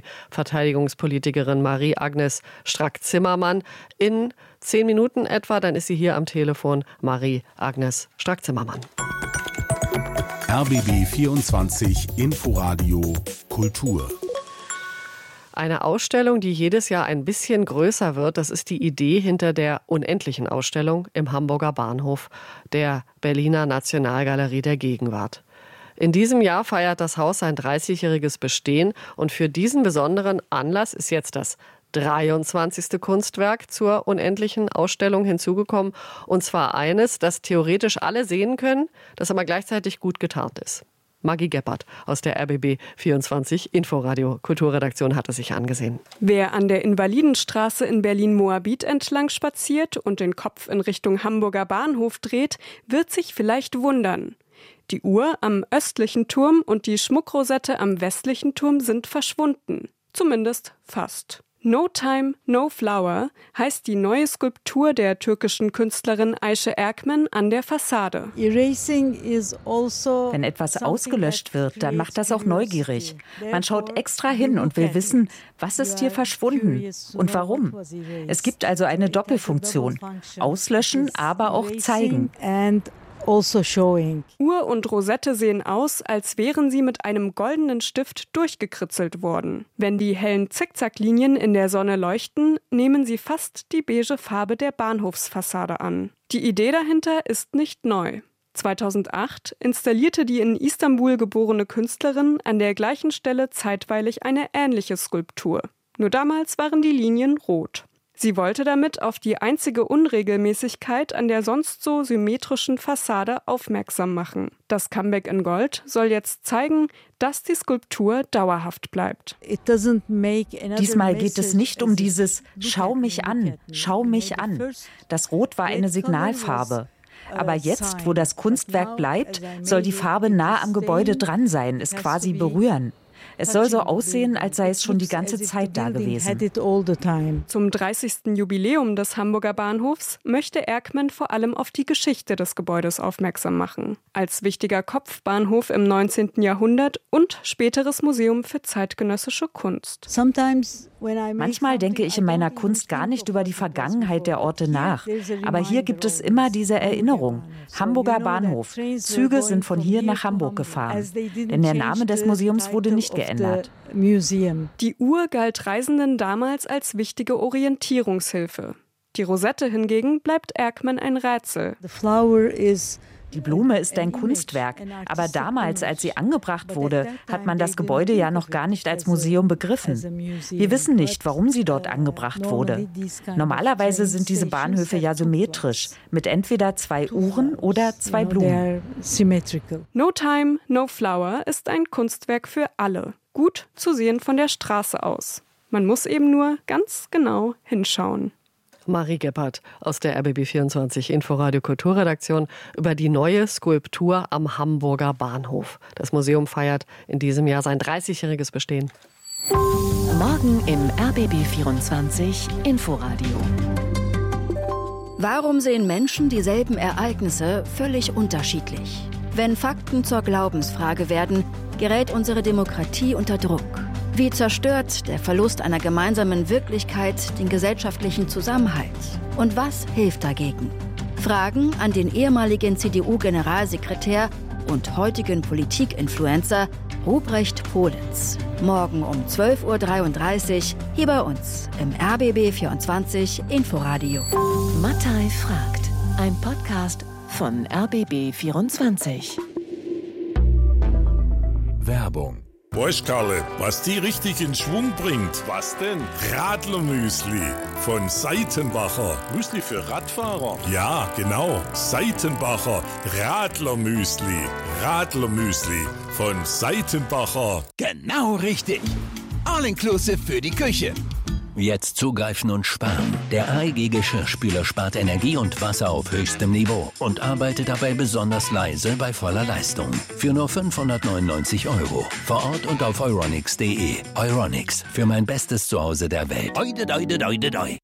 FDP-Verteidigungspolitikerin Marie-Agnes Strack-Zimmermann. In 10 Minuten etwa, dann ist sie hier am Telefon. Marie-Agnes Strack-Zimmermann. RBB 24 Inforadio Kultur. Eine Ausstellung, die jedes Jahr ein bisschen größer wird, das ist die Idee hinter der unendlichen Ausstellung im Hamburger Bahnhof der Berliner Nationalgalerie der Gegenwart. In diesem Jahr feiert das Haus sein 30-jähriges Bestehen und für diesen besonderen Anlass ist jetzt das 23. Kunstwerk zur unendlichen Ausstellung hinzugekommen. Und zwar eines, das theoretisch alle sehen können, das aber gleichzeitig gut getarnt ist. Maggie Gebhardt aus der RBB 24 Inforadio Kulturredaktion hat es sich angesehen. Wer an der Invalidenstraße in Berlin-Moabit entlang spaziert und den Kopf in Richtung Hamburger Bahnhof dreht, wird sich vielleicht wundern. Die Uhr am östlichen Turm und die Schmuckrosette am westlichen Turm sind verschwunden. Zumindest fast. No Time, No Flower heißt die neue Skulptur der türkischen Künstlerin Ayşe Erkmen an der Fassade. Wenn etwas ausgelöscht wird, dann macht das auch neugierig. Man schaut extra hin und will wissen, was ist hier verschwunden und warum. Es gibt also eine Doppelfunktion. Auslöschen, aber auch zeigen. Uhr und Rosette sehen aus, als wären sie mit einem goldenen Stift durchgekritzelt worden. Wenn die hellen Zickzacklinien in der Sonne leuchten, nehmen sie fast die beige Farbe der Bahnhofsfassade an. Die Idee dahinter ist nicht neu. 2008 installierte die in Istanbul geborene Künstlerin an der gleichen Stelle zeitweilig eine ähnliche Skulptur. Nur damals waren die Linien rot. Sie wollte damit auf die einzige Unregelmäßigkeit an der sonst so symmetrischen Fassade aufmerksam machen. Das Comeback in Gold soll jetzt zeigen, dass die Skulptur dauerhaft bleibt. Diesmal geht es nicht um dieses »Schau mich an, schau mich an«. Das Rot war eine Signalfarbe. Aber jetzt, wo das Kunstwerk bleibt, soll die Farbe nah am Gebäude dran sein, es quasi berühren. Es soll so aussehen, als sei es schon die ganze Zeit da gewesen. Zum 30. Jubiläum des Hamburger Bahnhofs möchte Erkmen vor allem auf die Geschichte des Gebäudes aufmerksam machen. Als wichtiger Kopfbahnhof im 19. Jahrhundert und späteres Museum für zeitgenössische Kunst. Manchmal denke ich in meiner Kunst gar nicht über die Vergangenheit der Orte nach. Aber hier gibt es immer diese Erinnerung. Hamburger Bahnhof. Züge sind von hier nach Hamburg gefahren. Denn der Name des Museums wurde nicht geändert. Die Uhr galt Reisenden damals als wichtige Orientierungshilfe. Die Rosette hingegen bleibt Erkmen ein Rätsel. Die Blume ist ein Kunstwerk, aber damals, als sie angebracht wurde, hat man das Gebäude ja noch gar nicht als Museum begriffen. Wir wissen nicht, warum sie dort angebracht wurde. Normalerweise sind diese Bahnhöfe ja symmetrisch, mit entweder 2 Uhren oder 2 Blumen. No Time, No Flower ist ein Kunstwerk für alle. Gut zu sehen von der Straße aus. Man muss eben nur ganz genau hinschauen. Marie Gebhardt aus der RBB 24 Inforadio Kulturredaktion über die neue Skulptur am Hamburger Bahnhof. Das Museum feiert in diesem Jahr sein 30-jähriges Bestehen. Morgen im RBB 24 Inforadio. Warum sehen Menschen dieselben Ereignisse völlig unterschiedlich? Wenn Fakten zur Glaubensfrage werden, gerät unsere Demokratie unter Druck. Wie zerstört der Verlust einer gemeinsamen Wirklichkeit den gesellschaftlichen Zusammenhalt? Und was hilft dagegen? Fragen an den ehemaligen CDU-Generalsekretär und heutigen Politik-Influencer Ruprecht Polenz. Morgen um 12.33 Uhr hier bei uns im RBB 24 Inforadio. Mattei fragt. Ein Podcast von RBB 24. Werbung. Weißt Karle, was die richtig in Schwung bringt? Was denn? Radlermüsli von Seitenbacher. Müsli für Radfahrer? Ja, genau. Seitenbacher Radlermüsli. Radlermüsli von Seitenbacher. Genau richtig. All-inclusive für die Küche. Jetzt zugreifen und sparen. Der AEG Geschirrspüler spart Energie und Wasser auf höchstem Niveau und arbeitet dabei besonders leise bei voller Leistung. Für nur 599 €. Vor Ort und auf euronics.de. Euronics, für mein bestes Zuhause der Welt. Oide, oide, oide, oide.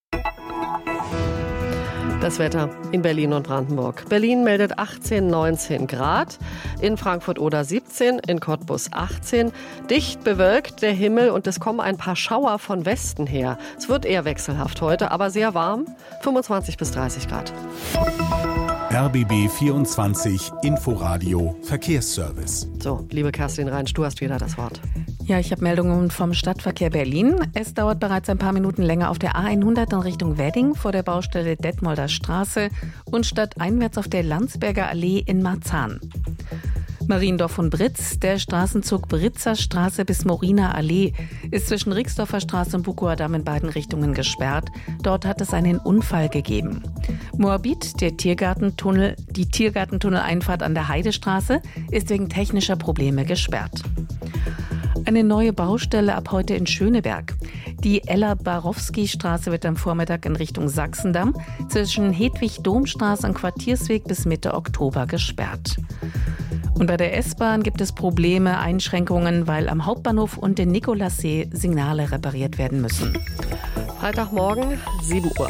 Das Wetter in Berlin und Brandenburg. Berlin meldet 18, 19 Grad, in Frankfurt oder 17, in Cottbus 18. Dicht bewölkt der Himmel und es kommen ein paar Schauer von Westen her. Es wird eher wechselhaft heute, aber sehr warm, 25 bis 30 Grad. RBB 24 Inforadio Verkehrsservice. So, liebe Kerstin Reinsch, du hast wieder das Wort. Ja, ich habe Meldungen vom Stadtverkehr Berlin. Es dauert bereits ein paar Minuten länger auf der A100 in Richtung Wedding vor der Baustelle Detmolder Straße und stadteinwärts auf der Landsberger Allee in Marzahn. Mariendorf und Britz, der Straßenzug Britzer Straße bis Moriner Allee, ist zwischen Rixdorfer Straße und Bukower Damm in beiden Richtungen gesperrt. Dort hat es einen Unfall gegeben. Moabit, die Tiergartentunneleinfahrt an der Heidestraße, ist wegen technischer Probleme gesperrt. Eine neue Baustelle ab heute in Schöneberg. Die Ella-Barowski-Straße wird am Vormittag in Richtung Sachsendamm zwischen Hedwig-Domstraße und Quartiersweg bis Mitte Oktober gesperrt. Und bei der S-Bahn gibt es Probleme, Einschränkungen, weil am Hauptbahnhof und den Nikolassee Signale repariert werden müssen. Freitagmorgen, 7 Uhr.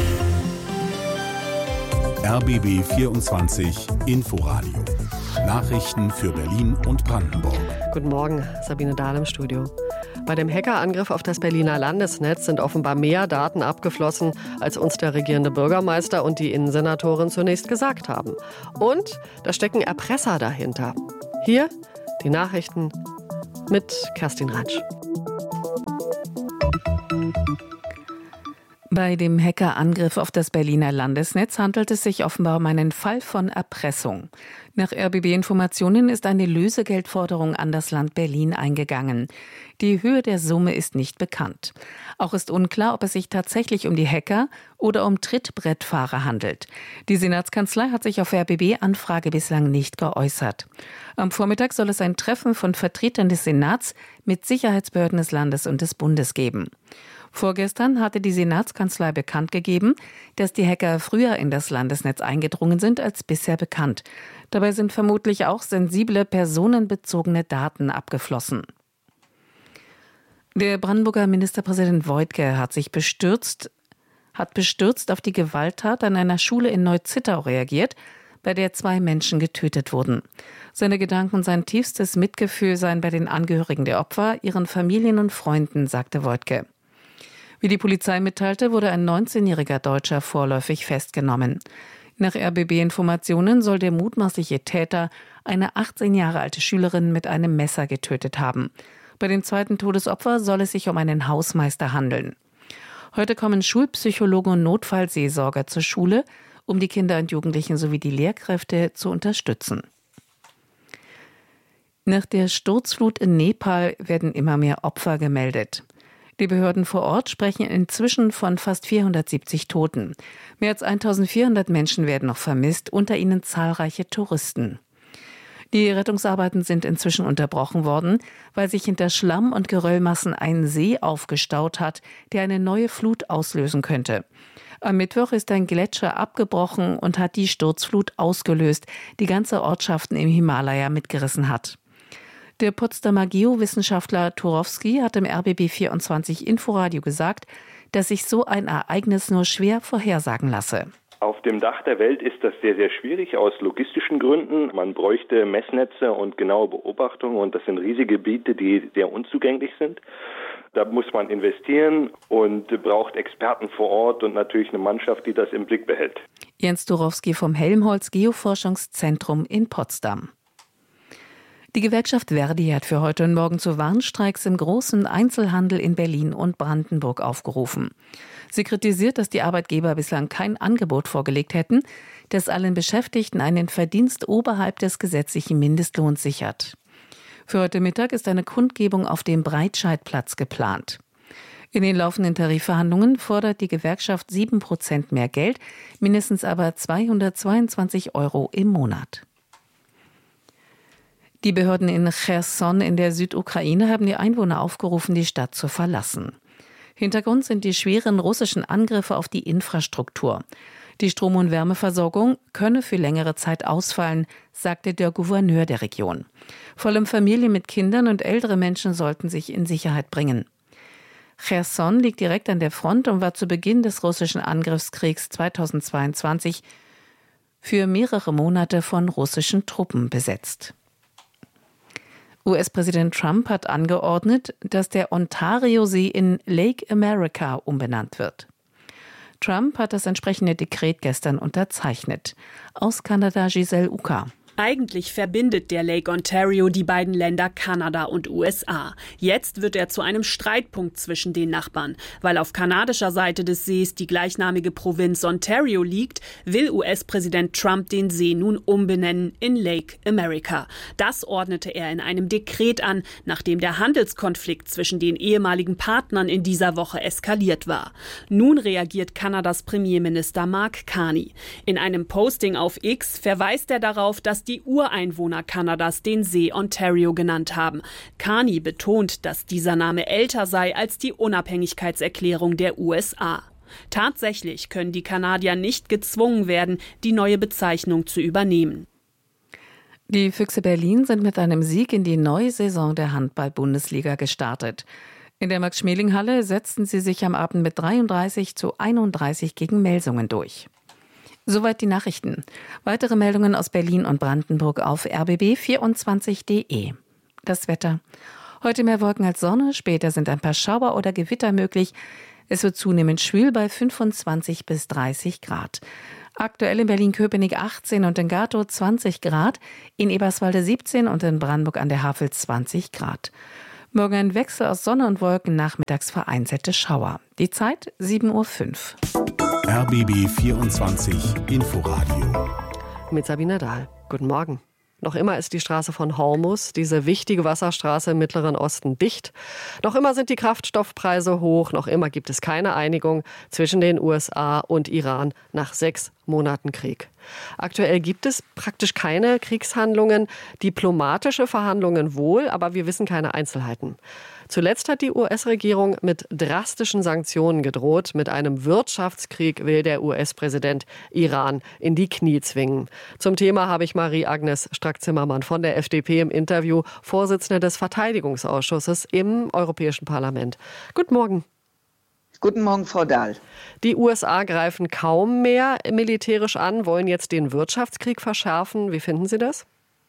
RBB 24 Inforadio. Nachrichten für Berlin und Brandenburg. Guten Morgen, Sabine Dahl im Studio. Bei dem Hackerangriff auf das Berliner Landesnetz sind offenbar mehr Daten abgeflossen, als uns der regierende Bürgermeister und die Innensenatorin zunächst gesagt haben. Und da stecken Erpresser dahinter. Hier die Nachrichten mit Kerstin Ratsch. Bei dem Hackerangriff auf das Berliner Landesnetz handelt es sich offenbar um einen Fall von Erpressung. Nach RBB-Informationen ist eine Lösegeldforderung an das Land Berlin eingegangen. Die Höhe der Summe ist nicht bekannt. Auch ist unklar, ob es sich tatsächlich um die Hacker oder um Trittbrettfahrer handelt. Die Senatskanzlei hat sich auf RBB-Anfrage bislang nicht geäußert. Am Vormittag soll es ein Treffen von Vertretern des Senats mit Sicherheitsbehörden des Landes und des Bundes geben. Vorgestern hatte die Senatskanzlei bekannt gegeben, dass die Hacker früher in das Landesnetz eingedrungen sind als bisher bekannt. Dabei sind vermutlich auch sensible personenbezogene Daten abgeflossen. Der Brandenburger Ministerpräsident Woidke hat bestürzt auf die Gewalttat an einer Schule in Neu-Zittau reagiert, bei der 2 Menschen getötet wurden. Seine Gedanken und sein tiefstes Mitgefühl seien bei den Angehörigen der Opfer, ihren Familien und Freunden, sagte Woidke. Wie die Polizei mitteilte, wurde ein 19-jähriger Deutscher vorläufig festgenommen. Nach RBB-Informationen soll der mutmaßliche Täter eine 18 Jahre alte Schülerin mit einem Messer getötet haben. Bei dem zweiten Todesopfer soll es sich um einen Hausmeister handeln. Heute kommen Schulpsychologen und Notfallseelsorger zur Schule, um die Kinder und Jugendlichen sowie die Lehrkräfte zu unterstützen. Nach der Sturzflut in Nepal werden immer mehr Opfer gemeldet. Die Behörden vor Ort sprechen inzwischen von fast 470 Toten. Mehr als 1400 Menschen werden noch vermisst, unter ihnen zahlreiche Touristen. Die Rettungsarbeiten sind inzwischen unterbrochen worden, weil sich hinter Schlamm und Geröllmassen ein See aufgestaut hat, der eine neue Flut auslösen könnte. Am Mittwoch ist ein Gletscher abgebrochen und hat die Sturzflut ausgelöst, die ganze Ortschaften im Himalaya mitgerissen hat. Der Potsdamer Geowissenschaftler Turowski hat im RBB 24 Inforadio gesagt, dass sich so ein Ereignis nur schwer vorhersagen lasse. Auf dem Dach der Welt ist das sehr, sehr schwierig aus logistischen Gründen. Man bräuchte Messnetze und genaue Beobachtungen und das sind riesige Gebiete, die sehr unzugänglich sind. Da muss man investieren und braucht Experten vor Ort und natürlich eine Mannschaft, die das im Blick behält. Jens Turowski vom Helmholtz Geoforschungszentrum in Potsdam. Die Gewerkschaft ver.di hat für heute und morgen zu Warnstreiks im großen Einzelhandel in Berlin und Brandenburg aufgerufen. Sie kritisiert, dass die Arbeitgeber bislang kein Angebot vorgelegt hätten, das allen Beschäftigten einen Verdienst oberhalb des gesetzlichen Mindestlohns sichert. Für heute Mittag ist eine Kundgebung auf dem Breitscheidplatz geplant. In den laufenden Tarifverhandlungen fordert die Gewerkschaft 7% mehr Geld, mindestens aber 222 € im Monat. Die Behörden in Cherson in der Südukraine haben die Einwohner aufgerufen, die Stadt zu verlassen. Hintergrund sind die schweren russischen Angriffe auf die Infrastruktur. Die Strom- und Wärmeversorgung könne für längere Zeit ausfallen, sagte der Gouverneur der Region. Vor allem Familien mit Kindern und ältere Menschen sollten sich in Sicherheit bringen. Cherson liegt direkt an der Front und war zu Beginn des russischen Angriffskriegs 2022 für mehrere Monate von russischen Truppen besetzt. US-Präsident Trump hat angeordnet, dass der Ontario-See in Lake America umbenannt wird. Trump hat das entsprechende Dekret gestern unterzeichnet. Aus Kanada Giselle Uka. Eigentlich verbindet der Lake Ontario die beiden Länder Kanada und USA. Jetzt wird er zu einem Streitpunkt zwischen den Nachbarn. Weil auf kanadischer Seite des Sees die gleichnamige Provinz Ontario liegt, will US-Präsident Trump den See nun umbenennen in Lake America. Das ordnete er in einem Dekret an, nachdem der Handelskonflikt zwischen den ehemaligen Partnern in dieser Woche eskaliert war. Nun reagiert Kanadas Premierminister Mark Carney. In einem Posting auf X verweist er darauf, dass die Ureinwohner Kanadas den See Ontario genannt haben. Carney betont, dass dieser Name älter sei als die Unabhängigkeitserklärung der USA. Tatsächlich können die Kanadier nicht gezwungen werden, die neue Bezeichnung zu übernehmen. Die Füchse Berlin sind mit einem Sieg in die neue Saison der Handball-Bundesliga gestartet. In der Max-Schmeling-Halle setzten sie sich am Abend mit 33:31 gegen Melsungen durch. Soweit die Nachrichten. Weitere Meldungen aus Berlin und Brandenburg auf rbb24.de. Das Wetter. Heute mehr Wolken als Sonne, später sind ein paar Schauer oder Gewitter möglich. Es wird zunehmend schwül bei 25 bis 30 Grad. Aktuell in Berlin-Köpenick 18 und in Gatow 20 Grad, in Eberswalde 17 und in Brandenburg an der Havel 20 Grad. Morgen ein Wechsel aus Sonne und Wolken, nachmittags vereinzelte Schauer. Die Zeit 7:05 Uhr. RBB 24 Inforadio. Mit Sabine Dahl. Guten Morgen. Noch immer ist die Straße von Hormuz, diese wichtige Wasserstraße im Mittleren Osten, dicht. Noch immer sind die Kraftstoffpreise hoch. Noch immer gibt es keine Einigung zwischen den USA und Iran nach 6 Monaten Krieg. Aktuell gibt es praktisch keine Kriegshandlungen, diplomatische Verhandlungen wohl, aber wir wissen keine Einzelheiten. Zuletzt hat die US-Regierung mit drastischen Sanktionen gedroht. Mit einem Wirtschaftskrieg will der US-Präsident Iran in die Knie zwingen. Zum Thema habe ich Marie-Agnes Strack-Zimmermann von der FDP im Interview, Vorsitzende des Verteidigungsausschusses im Europäischen Parlament. Guten Morgen. Guten Morgen, Frau Dahl. Die USA greifen kaum mehr militärisch an, wollen jetzt den Wirtschaftskrieg verschärfen. Wie finden Sie das?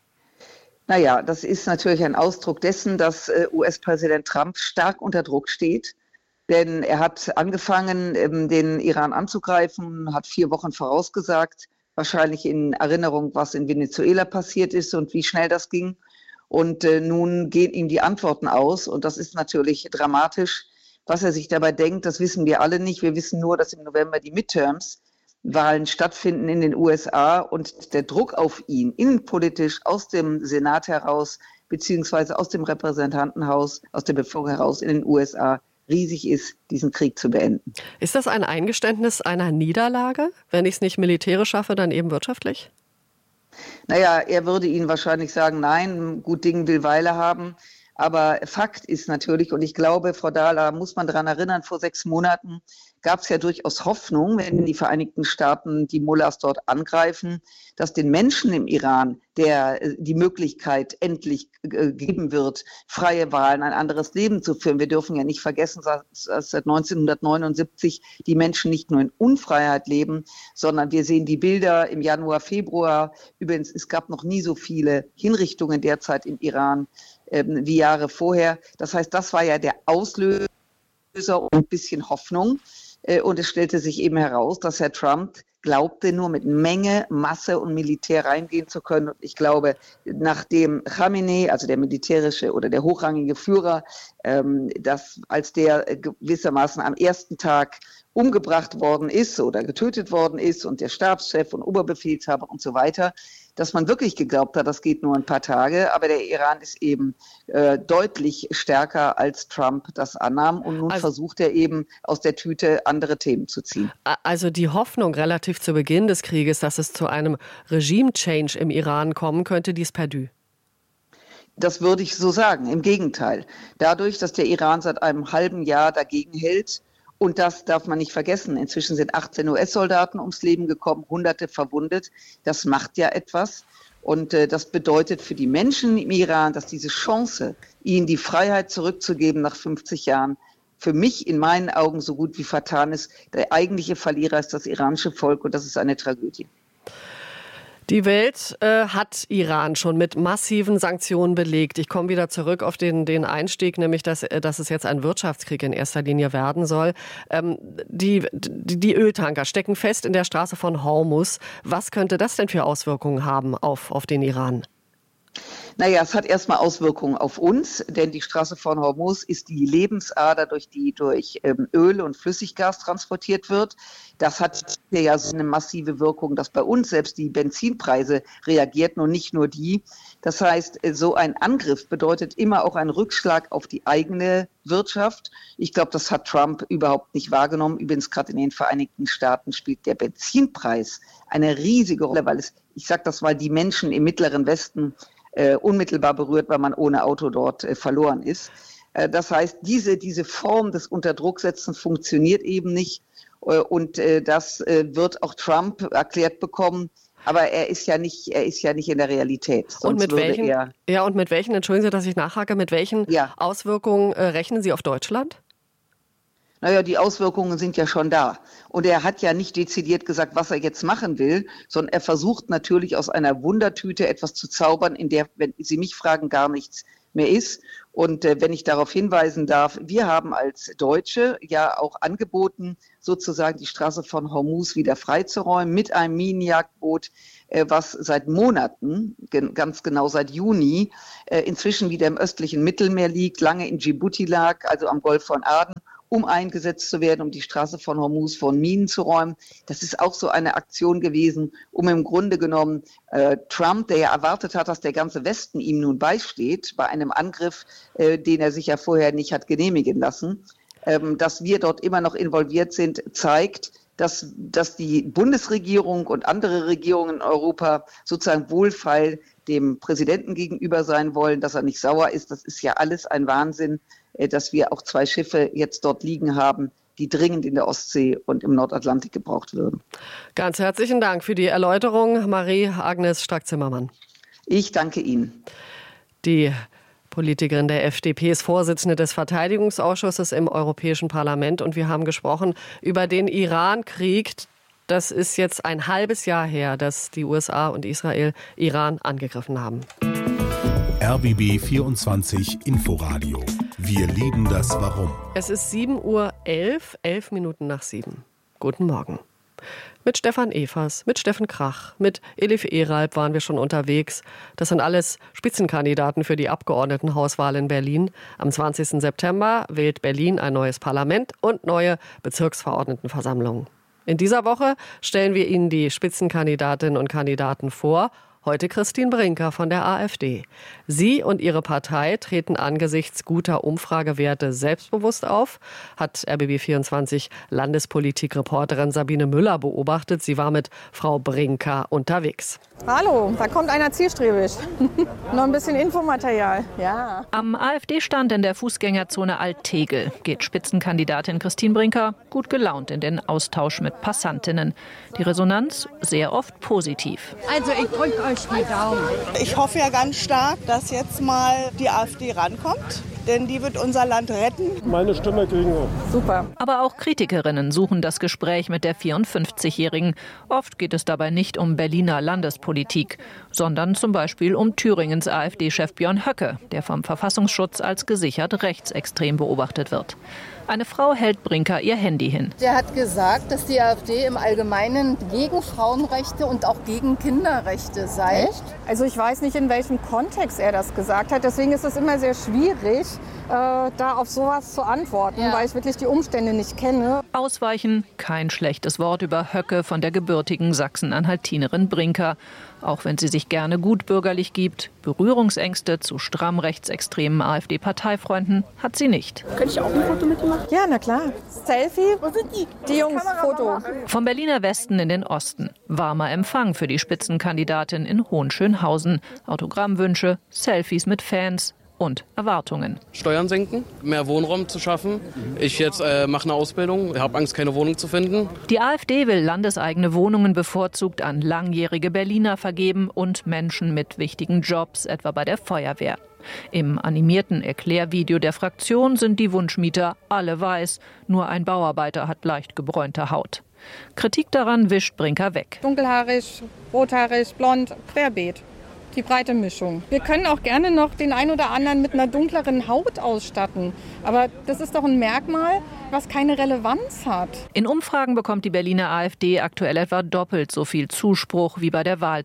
Naja, das ist natürlich ein Ausdruck dessen, dass US-Präsident Trump stark unter Druck steht. Denn er hat angefangen, den Iran anzugreifen, hat 4 Wochen vorausgesagt, wahrscheinlich in Erinnerung, was in Venezuela passiert ist und wie schnell das ging. Und nun gehen ihm die Antworten aus und das ist natürlich dramatisch. Was er sich dabei denkt, das wissen wir alle nicht. Wir wissen nur, dass im November die Midterms-Wahlen stattfinden in den USA und der Druck auf ihn, innenpolitisch aus dem Senat heraus, beziehungsweise aus dem Repräsentantenhaus, aus der Bevölkerung heraus in den USA, riesig ist, diesen Krieg zu beenden. Ist das ein Eingeständnis einer Niederlage? Wenn ich es nicht militärisch schaffe, dann eben wirtschaftlich? Naja, er würde Ihnen wahrscheinlich sagen, nein, gut Ding will Weile haben. Aber Fakt ist natürlich, und ich glaube, Frau Dahl, da muss man daran erinnern, vor 6 Monaten gab es ja durchaus Hoffnung, wenn die Vereinigten Staaten die Mullahs dort angreifen, dass den Menschen im Iran die Möglichkeit endlich geben wird, freie Wahlen, ein anderes Leben zu führen. Wir dürfen ja nicht vergessen, dass seit 1979 die Menschen nicht nur in Unfreiheit leben, sondern wir sehen die Bilder im Januar, Februar. Übrigens, es gab noch nie so viele Hinrichtungen derzeit im Iran wie Jahre vorher. Das heißt, das war ja der Auslöser und ein bisschen Hoffnung. Und es stellte sich eben heraus, dass Herr Trump glaubte, nur mit Menge, Masse und Militär reingehen zu können. Und ich glaube, nachdem Khamenei, also der militärische oder der hochrangige Führer, als der gewissermaßen am ersten Tag umgebracht worden ist oder getötet worden ist und der Stabschef und Oberbefehlshaber und so weiter, dass man wirklich geglaubt hat, das geht nur ein paar Tage. Aber der Iran ist eben deutlich stärker, als Trump das annahm. Und nun versucht er eben aus der Tüte andere Themen zu ziehen. Also die Hoffnung relativ zu Beginn des Krieges, dass es zu einem Regime-Change im Iran kommen könnte, die ist perdu. Das würde ich so sagen. Im Gegenteil. Dadurch, dass der Iran seit einem halben Jahr dagegen hält, und das darf man nicht vergessen. Inzwischen sind 18 US-Soldaten ums Leben gekommen, Hunderte verwundet. Das macht ja etwas. Und das bedeutet für die Menschen im Iran, dass diese Chance, ihnen die Freiheit zurückzugeben nach 50 Jahren, für mich in meinen Augen so gut wie vertan ist. Der eigentliche Verlierer ist das iranische Volk und das ist eine Tragödie. Die Welt hat Iran schon mit massiven Sanktionen belegt. Ich komme wieder zurück auf den Einstieg, nämlich dass es jetzt ein Wirtschaftskrieg in erster Linie werden soll. Die Öltanker stecken fest in der Straße von Hormuz. Was könnte das denn für Auswirkungen haben auf den Iran? Naja, es hat erstmal Auswirkungen auf uns, denn die Straße von Hormuz ist die Lebensader, durch die durch Öl und Flüssiggas transportiert wird. Das hat ja so eine massive Wirkung, dass bei uns selbst die Benzinpreise reagierten und nicht nur die. Das heißt, so ein Angriff bedeutet immer auch einen Rückschlag auf die eigene Wirtschaft. Ich glaube, das hat Trump überhaupt nicht wahrgenommen. Übrigens, gerade in den Vereinigten Staaten spielt der Benzinpreis eine riesige Rolle, weil es, ich sage das mal, die Menschen im Mittleren Westen unmittelbar berührt, weil man ohne Auto dort verloren ist. Das heißt, diese Form des Unterdrucksetzens funktioniert eben nicht. Und das wird auch Trump erklärt bekommen. Aber er ist ja nicht in der Realität. Und mit welchen, entschuldigen Sie, dass ich nachhake, mit welchen Auswirkungen rechnen Sie auf Deutschland? Naja, die Auswirkungen sind ja schon da. Und er hat ja nicht dezidiert gesagt, was er jetzt machen will, sondern er versucht natürlich aus einer Wundertüte etwas zu zaubern, in der, wenn Sie mich fragen, gar nichts mehr ist. Und wenn ich darauf hinweisen darf, wir haben als Deutsche ja auch angeboten, sozusagen die Straße von Hormuz wieder freizuräumen mit einem Minenjagdboot, was seit Monaten, ganz genau seit Juni, inzwischen wieder im östlichen Mittelmeer liegt, lange in Djibouti lag, also am Golf von Aden, um eingesetzt zu werden, um die Straße von Hormuz von Minen zu räumen. Das ist auch so eine Aktion gewesen, um im Grunde genommen Trump, der ja erwartet hat, dass der ganze Westen ihm nun beisteht, bei einem Angriff, den er sich ja vorher nicht hat genehmigen lassen, dass wir dort immer noch involviert sind, zeigt, dass die Bundesregierung und andere Regierungen in Europa sozusagen wohlfeil dem Präsidenten gegenüber sein wollen, dass er nicht sauer ist. Das ist ja alles ein Wahnsinn, dass wir auch 2 Schiffe jetzt dort liegen haben, die dringend in der Ostsee und im Nordatlantik gebraucht würden. Ganz herzlichen Dank für die Erläuterung, Marie-Agnes Strack-Zimmermann. Ich danke Ihnen. Die Politikerin der FDP ist Vorsitzende des Verteidigungsausschusses im Europäischen Parlament und wir haben gesprochen über den Iran-Krieg. Das ist jetzt ein halbes Jahr her, dass die USA und Israel Iran angegriffen haben. RBB 24 Inforadio. Wir lieben das Warum. Es ist 7:11 Uhr, 11 Minuten nach 7. Guten Morgen. Mit Stefan Evers, mit Steffen Krach, mit Elif Eralb waren wir schon unterwegs. Das sind alles Spitzenkandidaten für die Abgeordnetenhauswahl in Berlin. Am 20. September wählt Berlin ein neues Parlament und neue Bezirksverordnetenversammlungen. In dieser Woche stellen wir Ihnen die Spitzenkandidatinnen und Kandidaten vor. Heute Christine Brinker von der AfD. Sie und ihre Partei treten angesichts guter Umfragewerte selbstbewusst auf, hat RBB24 Landespolitik-Reporterin Sabine Müller beobachtet. Sie war mit Frau Brinker unterwegs. Hallo, da kommt einer zielstrebig. Noch ein bisschen Infomaterial. Ja. Am AfD-Stand in der Fußgängerzone Alt-Tegel geht Spitzenkandidatin Christine Brinker gut gelaunt in den Austausch mit Passantinnen. Die Resonanz sehr oft positiv. Also ich drücke euch die Daumen. Ich hoffe ja ganz stark, dass jetzt mal die AfD rankommt. Denn die wird unser Land retten. Meine Stimme kriegen wir. Super. Aber auch Kritikerinnen suchen das Gespräch mit der 54-Jährigen. Oft geht es dabei nicht um Berliner Landespolitik, sondern zum Beispiel um Thüringens AfD-Chef Björn Höcke, der vom Verfassungsschutz als gesichert rechtsextrem beobachtet wird. Eine Frau hält Brinker ihr Handy hin. Der hat gesagt, dass die AfD im Allgemeinen gegen Frauenrechte und auch gegen Kinderrechte sei. Echt? Also ich weiß nicht, in welchem Kontext er das gesagt hat. Deswegen ist es immer sehr schwierig, da auf sowas zu antworten, weil ich wirklich die Umstände nicht kenne. Ausweichen, kein schlechtes Wort über Höcke von der gebürtigen Sachsen-Anhaltinerin Brinker. Auch wenn sie sich gerne gutbürgerlich gibt, Berührungsängste zu stramm rechtsextremen AfD-Parteifreunden hat sie nicht. Könnte ich auch ein Foto mit dir machen? Ja, na klar. Selfie? Wo sind die? Die Jungs, Foto. Vom Berliner Westen in den Osten. Warmer Empfang für die Spitzenkandidatin in Hohenschönhausen. Autogrammwünsche, Selfies mit Fans. und Erwartungen. Steuern senken, mehr Wohnraum zu schaffen. Ich jetzt mache eine Ausbildung, habe Angst, keine Wohnung zu finden. Die AfD will landeseigene Wohnungen bevorzugt an langjährige Berliner vergeben und Menschen mit wichtigen Jobs, etwa bei der Feuerwehr. Im animierten Erklärvideo der Fraktion sind die Wunschmieter alle weiß. Nur ein Bauarbeiter hat leicht gebräunte Haut. Kritik daran wischt Brinker weg. Dunkelhaarig, rothaarig, blond, querbeet. Die breite Mischung. Wir können auch gerne noch den einen oder anderen mit einer dunkleren Haut ausstatten. Aber das ist doch ein Merkmal, was keine Relevanz hat. In Umfragen bekommt die Berliner AfD aktuell etwa doppelt so viel Zuspruch wie bei der Wahl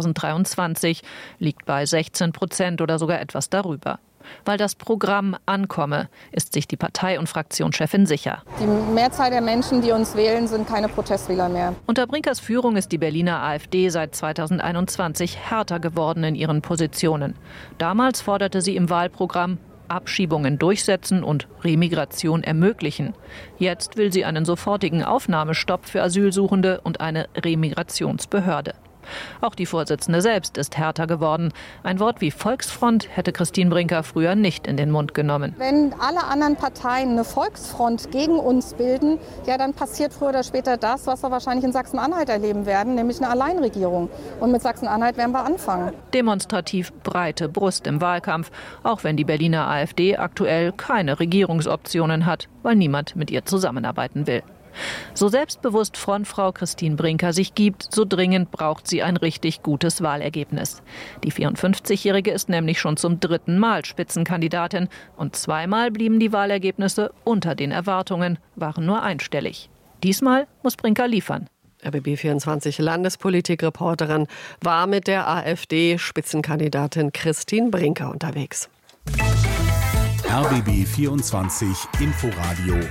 2023. Liegt bei 16% oder sogar etwas darüber. Weil das Programm ankomme, ist sich die Partei- und Fraktionschefin sicher. Die Mehrzahl der Menschen, die uns wählen, sind keine Protestwähler mehr. Unter Brinkers Führung ist die Berliner AfD seit 2021 härter geworden in ihren Positionen. Damals forderte sie im Wahlprogramm Abschiebungen durchsetzen und Remigration ermöglichen. Jetzt will sie einen sofortigen Aufnahmestopp für Asylsuchende und eine Remigrationsbehörde. Auch die Vorsitzende selbst ist härter geworden. Ein Wort wie Volksfront hätte Christine Brinker früher nicht in den Mund genommen. Wenn alle anderen Parteien eine Volksfront gegen uns bilden, ja, dann passiert früher oder später das, was wir wahrscheinlich in Sachsen-Anhalt erleben werden, nämlich eine Alleinregierung. Und mit Sachsen-Anhalt werden wir anfangen. Demonstrativ breite Brust im Wahlkampf, auch wenn die Berliner AfD aktuell keine Regierungsoptionen hat, weil niemand mit ihr zusammenarbeiten will. So selbstbewusst Frontfrau Christine Brinker sich gibt, so dringend braucht sie ein richtig gutes Wahlergebnis. Die 54-Jährige ist nämlich schon zum 3. Mal Spitzenkandidatin und 2-mal blieben die Wahlergebnisse unter den Erwartungen, waren nur einstellig. Diesmal muss Brinker liefern. RBB24 Landespolitik-Reporterin war mit der AfD-Spitzenkandidatin Christine Brinker unterwegs. RBB24 Inforadio